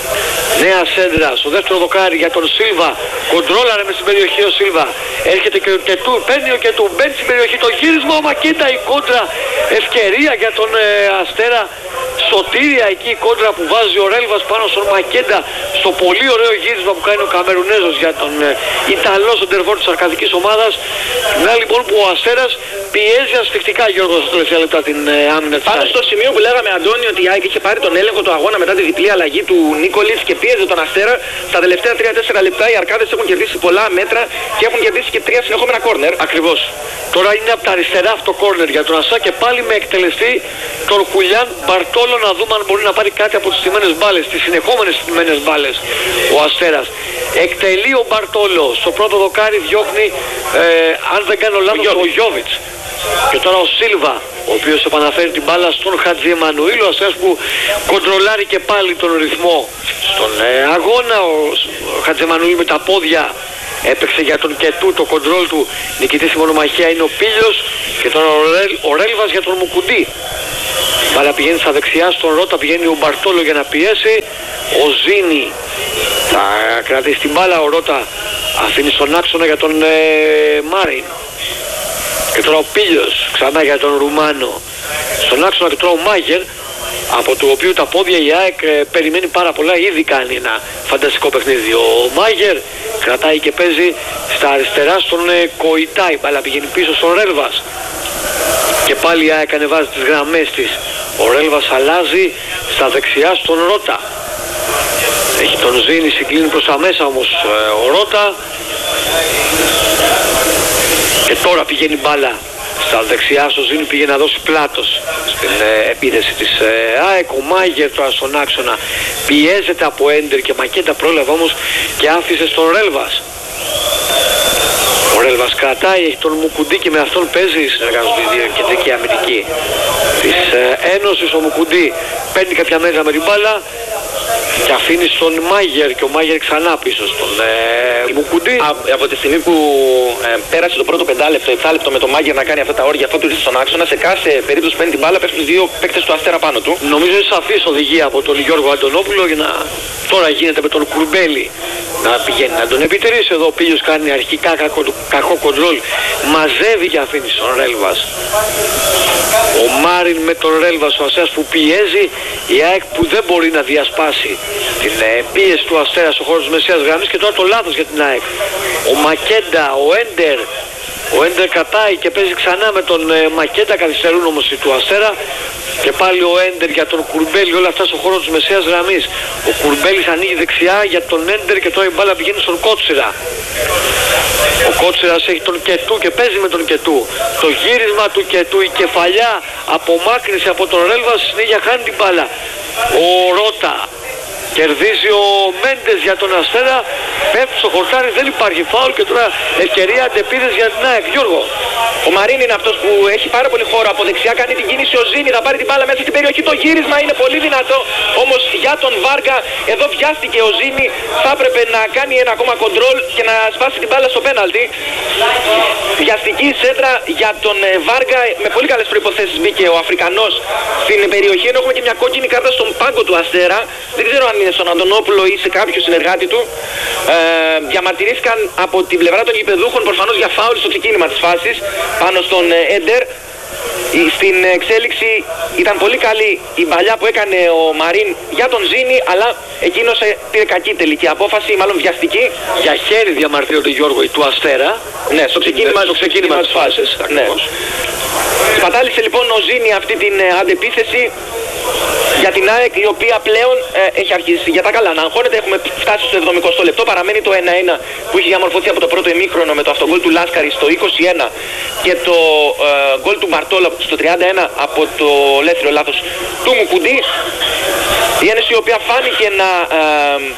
Νέα σέντρα στο δεύτερο δοκάρι για τον Σίλβα. Κοντρόλαρε με στην περιοχή ο Σίλβα. Έρχεται και ο Κετού, παίρνει ο Κετού, μπαίνει στην περιοχή. Το γύρισμα ο Μακέντα, η κόντρα. Ευκαιρία για τον ε, Αστέρα. Σωτήρια εκεί η κόντρα που βάζει ο Ρέλβας πάνω στον Μακέντα. Στο πολύ ωραίο γύρισμα που κάνει ο Καμερουνέζος για τον ε, Ιταλό σεντερφόρ της αρκαδικής ομάδας. Να λοιπόν που ο Αστέρας πιέζει ασφιχτικά, Γιώργο, στα τελευταία λεπτά την ε, άμυνα της. Πάνω στο σημείο που λέγαμε, Αντώνη, ότι η ΑΕΚ είχε πάρει τον έλεγχο του αγώνα μετά τη διπλή αλλαγή του Νίκολιτς και πίεζε τον Αστέρα, στα τελευταία τρία τέσσερα λεπτά οι Αρκάδες έχουν κερδίσει πολλά μέτρα και έχουν κερδίσει και τρία συνεχόμενα κόρνερ. Ακριβώς. Τώρα είναι από τα αριστερά αυτό το κόρνερ για τον Ασά και πάλι με εκτελεστή τον Χουλιάν Μπαρτόλο, να δούμε αν μπορεί να πάρει κάτι από τις στιμένες μπάλες, τις συνεχόμενες στιμένες μπάλες ο Αστέρας. Εκτελεί ο Μπαρτόλο, στο πρώτο δοκάρι διώχνει, ε, αν δεν κάνω λάθος, ο Γιώβιτς. Και τώρα ο Σίλβα, ο οποίος επαναφέρει την μπάλα στον Χατζη Εμμανουήλ, ο Αστέρας που κοντρολάρει και πάλι τον ρυθμό στον ε, αγώνα. Ο, ο Χατζη Εμμανουήλ με τα πόδια έπαιξε για τον Κετού, το κοντρόλ του. Νικητής στη μονομαχία είναι ο Πίλιος και τώρα ο, Ρέλ, ο Ρέλβας για τον Μουκουντή. Μπάλα πηγαίνει στα δεξιά στον Ρώτα, πηγαίνει ο Μπαρτόλο για να πιέσει. Ο Ζήνη θα κρατήσει την μπάλα, ο Ρώτα αφήνει στον άξονα για τον ε, Μάριν. Και τώρα ο Πίλιος ξανά για τον Ρουμάνο. Στον άξονα και τώρα ο Μάγερ, από το οποίο τα πόδια η ΑΕΚ ε, περιμένει πάρα πολλά, ήδη κάνει ένα φανταστικό παιχνίδι. Ο Μάγερ κρατάει και παίζει στα αριστερά στον ε, Κοϊτάι, μπάλα πηγαίνει πίσω στον Ρέλβας. Και πάλι η ΑΕΚ ανεβάζει τις γραμμές της. Ο Ρέλβας αλλάζει στα δεξιά στον Ρώτα. Έχει τον Ζήνη, συγκλίνει προς τα μέσα όμως ε, ο Ρώτα. Και τώρα πηγαίνει μπάλα στα δεξιά στο Ζήνη, πήγε να δώσει πλάτος στην ε, επίθεση της ε, ΑΕΚ. Ο Μάγερ τώρα στον άξονα πιέζεται από Έντερ και Μακέντα, πρόλαβε όμως και άφησε στον Ρέλβας. Ο Ρέλβας κρατάει, έχει τον Μουκουντή και με αυτόν παίζει, συνεργάζονται οι δύο κεντρικοί αμυντικοί της ε, Ένωσης. Ο Μουκουντή παίρνει κάποια μέτρα με την μπάλα και αφήνει στον Μάγερ και ο Μάγερ ξανά πίσω στον ε, Μουκουντή. Α, από τη στιγμή που ε, πέρασε το πρώτο πεντάλεπτο, επτάλεπτο με τον Μάγερ να κάνει αυτά τα όρια, αυτό του ήρθε στον άξονα, σε κάθε περίπτωση παίρνει την μπάλα, πέφτουν τους δύο παίκτες του Αστέρα πάνω του. Νομίζω είναι σαφής οδηγία από τον Γιώργο Αντωνόπουλο για να τώρα γίνεται με τον Κουρμπέλη να πηγαίνει να τον επιτηρήσει. Εδώ ο Πίλιος κάνει αρχικά κακό, κακό κοντρόλ, μαζεύει και αφήνει στον Ρέλβας. Ο Μάριν με τον Ρέλβας, ο Αστέρας που πιέζει, η ΑΕΚ που δεν μπορεί να διασπάσει την ε, πίεση του Αστέρα στο χώρο της μεσαίας γραμμής. Και τώρα το λάθος για την ΑΕΚ. Ο Μακέντα, ο Έντερ. Ο Έντερ κρατάει και παίζει ξανά με τον ε, Μακέντα, καθυστερούν όμως οι του Αστέρα. Και πάλι ο Έντερ για τον Κουρμπέλη, όλα αυτά στο χώρο της μεσαίας γραμμής. Ο Κουρμπέλης ανοίγει δεξιά για τον Έντερ και τώρα η μπάλα πηγαίνει στον Κότσιρα. Ο Κότσιρας έχει τον Κετού και παίζει με τον Κετού. Το γύρισμα του Κετού, η κεφαλιά, απομάκρυνση από τον Ρέλβα, συνέχεια χάνει την μπάλα. Ο Ρώτα κερδίζει ο Μέντες για τον Αστέρα, πέφτει στο χορτάρι, δεν υπάρχει φάουλ και τώρα ευκαιρία αντεπίθεση για την ΑΕΚ. Γιώργο. Ο Μαρίν είναι αυτός που έχει πάρα πολύ χώρο από δεξιά, κάνει την κίνηση ο Ζήνη, θα πάρει την μπάλα μέσα στην περιοχή. Το γύρισμα είναι πολύ δυνατό, όμως για τον Βάργα εδώ βιάστηκε ο Ζήνη, θα έπρεπε να κάνει ένα ακόμα κοντρόλ και να σπάσει την μπάλα στο πέναλτι. Βιαστική σέντρα για τον Βάργα, με πολύ καλές προϋποθέσεις μπήκε ο Αφρικανός στην περιοχή, ενώ έχουμε και μια κόκκινη κάρτα στον πάγκο του Αστέρα. Δεν ξέρω αν είναι στον Αντωνόπουλο ή σε κάποιο συνεργάτη του. Ε, διαμαρτυρήθηκαν από την πλευρά των γηπεδούχων προφανώς για φάουλ στο ξεκίνημα της φάσης πάνω στον Έντερ. Στην εξέλιξη ήταν πολύ καλή η παλιά που έκανε ο Μαρίν για τον Ζήνη, αλλά εκείνος πήρε κακή τελική απόφαση, μάλλον βιαστική. Για χέρι διαμαρτύρονται, Γιώργο, του Αστέρα. Ναι, στο ξεκίνημα, στο ξεκίνημα της φάσης. Ναι. Σπατάλησε λοιπόν ο Ζήνη αυτή την αντεπίθεση για την ΑΕΚ, η οποία πλέον ε, έχει αρχίσει για τα καλά να αγχώνεται. Έχουμε φτάσει στο εβδομηκοστό λεπτό, παραμένει το ένα ένα που είχε διαμορφωθεί από το πρώτο ημίχρονο με το αυτογκόλ του Λάσκαρη στο είκοσι ένα και το ε, γκολ του Μπαρτόλα στο τριάντα ένα από το ελεύθερο λάθος του Μουκουντή. Η Ένωση η οποία φάνηκε να ε,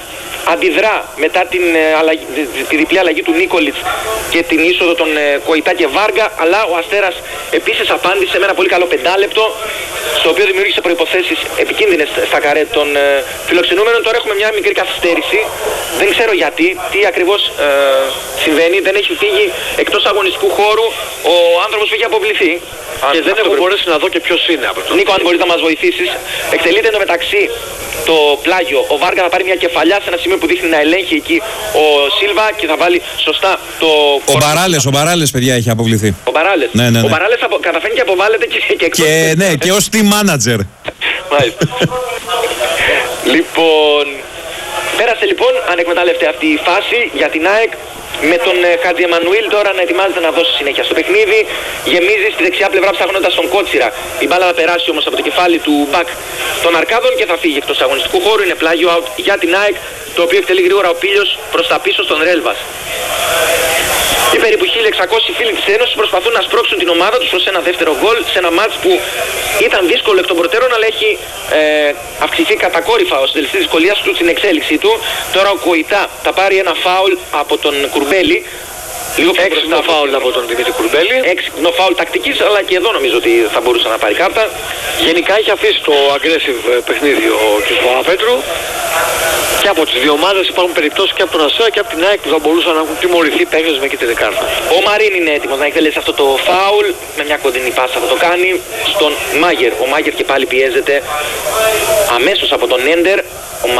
αντιδρά μετά την, ε, αλλαγή, τη διπλή αλλαγή του Νίκολιτς και την είσοδο των ε, Κοϊτά και Βάργα, αλλά ο Αστέρας επίσης απάντησε με ένα πολύ καλό πεντάλεπτο, στο οποίο δημιούργησε προϋποθέσεις επικίνδυνες στα καρέ των ε, φιλοξενούμενων. Τώρα έχουμε μια μικρή καθυστέρηση, δεν ξέρω γιατί, τι ακριβώς ε, συμβαίνει, δεν έχει φύγει εκτός αγωνιστικού χώρου ο άνθρωπος που έχει αποβληθεί. Και δεν έχω μπορέσει να δω και ποιος είναι από το. Νίκο, αν μπορείς να μας βοηθήσεις. Εκτελείται εντωμεταξύ το πλάγιο. Ο Βάργα θα πάρει μια κεφαλιά σε ένα σημείο που δείχνει να ελέγχει εκεί ο Σίλβα και θα βάλει σωστά το. Ο Μπαράλες, ο Μπαράλες, παιδιά, έχει αποβληθεί. Ο Μπαράλες. Ναι, ναι, ναι. Ο Μπαράλες απο... καταφέρνει και αποβάλλεται και, και εκτός. Και, ναι, και ως team manager. Μάλιστα. Λοιπόν, πέρασε λοιπόν ανεκμετάλλευτη αυτή η φάση για την ΑΕΚ. Με τον ε, Χατζη Εμμανουήλ τώρα να ετοιμάζεται να δώσει συνέχεια στο παιχνίδι. Γεμίζει στη δεξιά πλευρά ψάχνοντας τον Κότσιρα. Η μπάλα θα περάσει όμως από το κεφάλι του μπακ των Αρκάδων και θα φύγει εκτός αγωνιστικού χώρου. Είναι πλάγιο out για την ΑΕΚ, το οποίο εκτελεί γρήγορα ο Πίλιος προς τα πίσω στον Ρέλβας. Οι περίπου χίλια εξακόσιοι φίλοι της Ένωσης προσπαθούν να σπρώξουν την ομάδα τους ως ένα δεύτερο γκολ σε ένα μάτς που ήταν δύσκολο εκ των προτέρων, αλλά έχει ε, αυξηθεί κατακόρυφα ο συντελεστής δυσκολίας του στην εξέλιξή του. Τώρα ο Κοϊτά θα πάρει ένα φάουλ από τον Κουρμπέλη. Λίγο πιο έξυπνο φάουλ από τον Δημήτρη Κουρμπέλη. Έξυπνο φάουλ τακτικής, αλλά και εδώ νομίζω ότι θα μπορούσε να πάρει κάρτα. Γενικά έχει αφήσει το aggressive παιχνίδι ο κ. Παπαπέτρου. Και από τις δύο ομάδες υπάρχουν περιπτώσεις και από τον Αστέρα και από την ΑΕΚ που θα μπορούσαν να έχουν τιμωρηθεί παίκτες με κίτρινη κάρτα. Ο Μαρίν είναι έτοιμος να εκτελέσει αυτό το φάουλ. Με μια κοντινή πάσα θα το κάνει στον Μάγερ. Ο Μάγερ και πάλι πιέζεται αμέσως από τον Έντερ.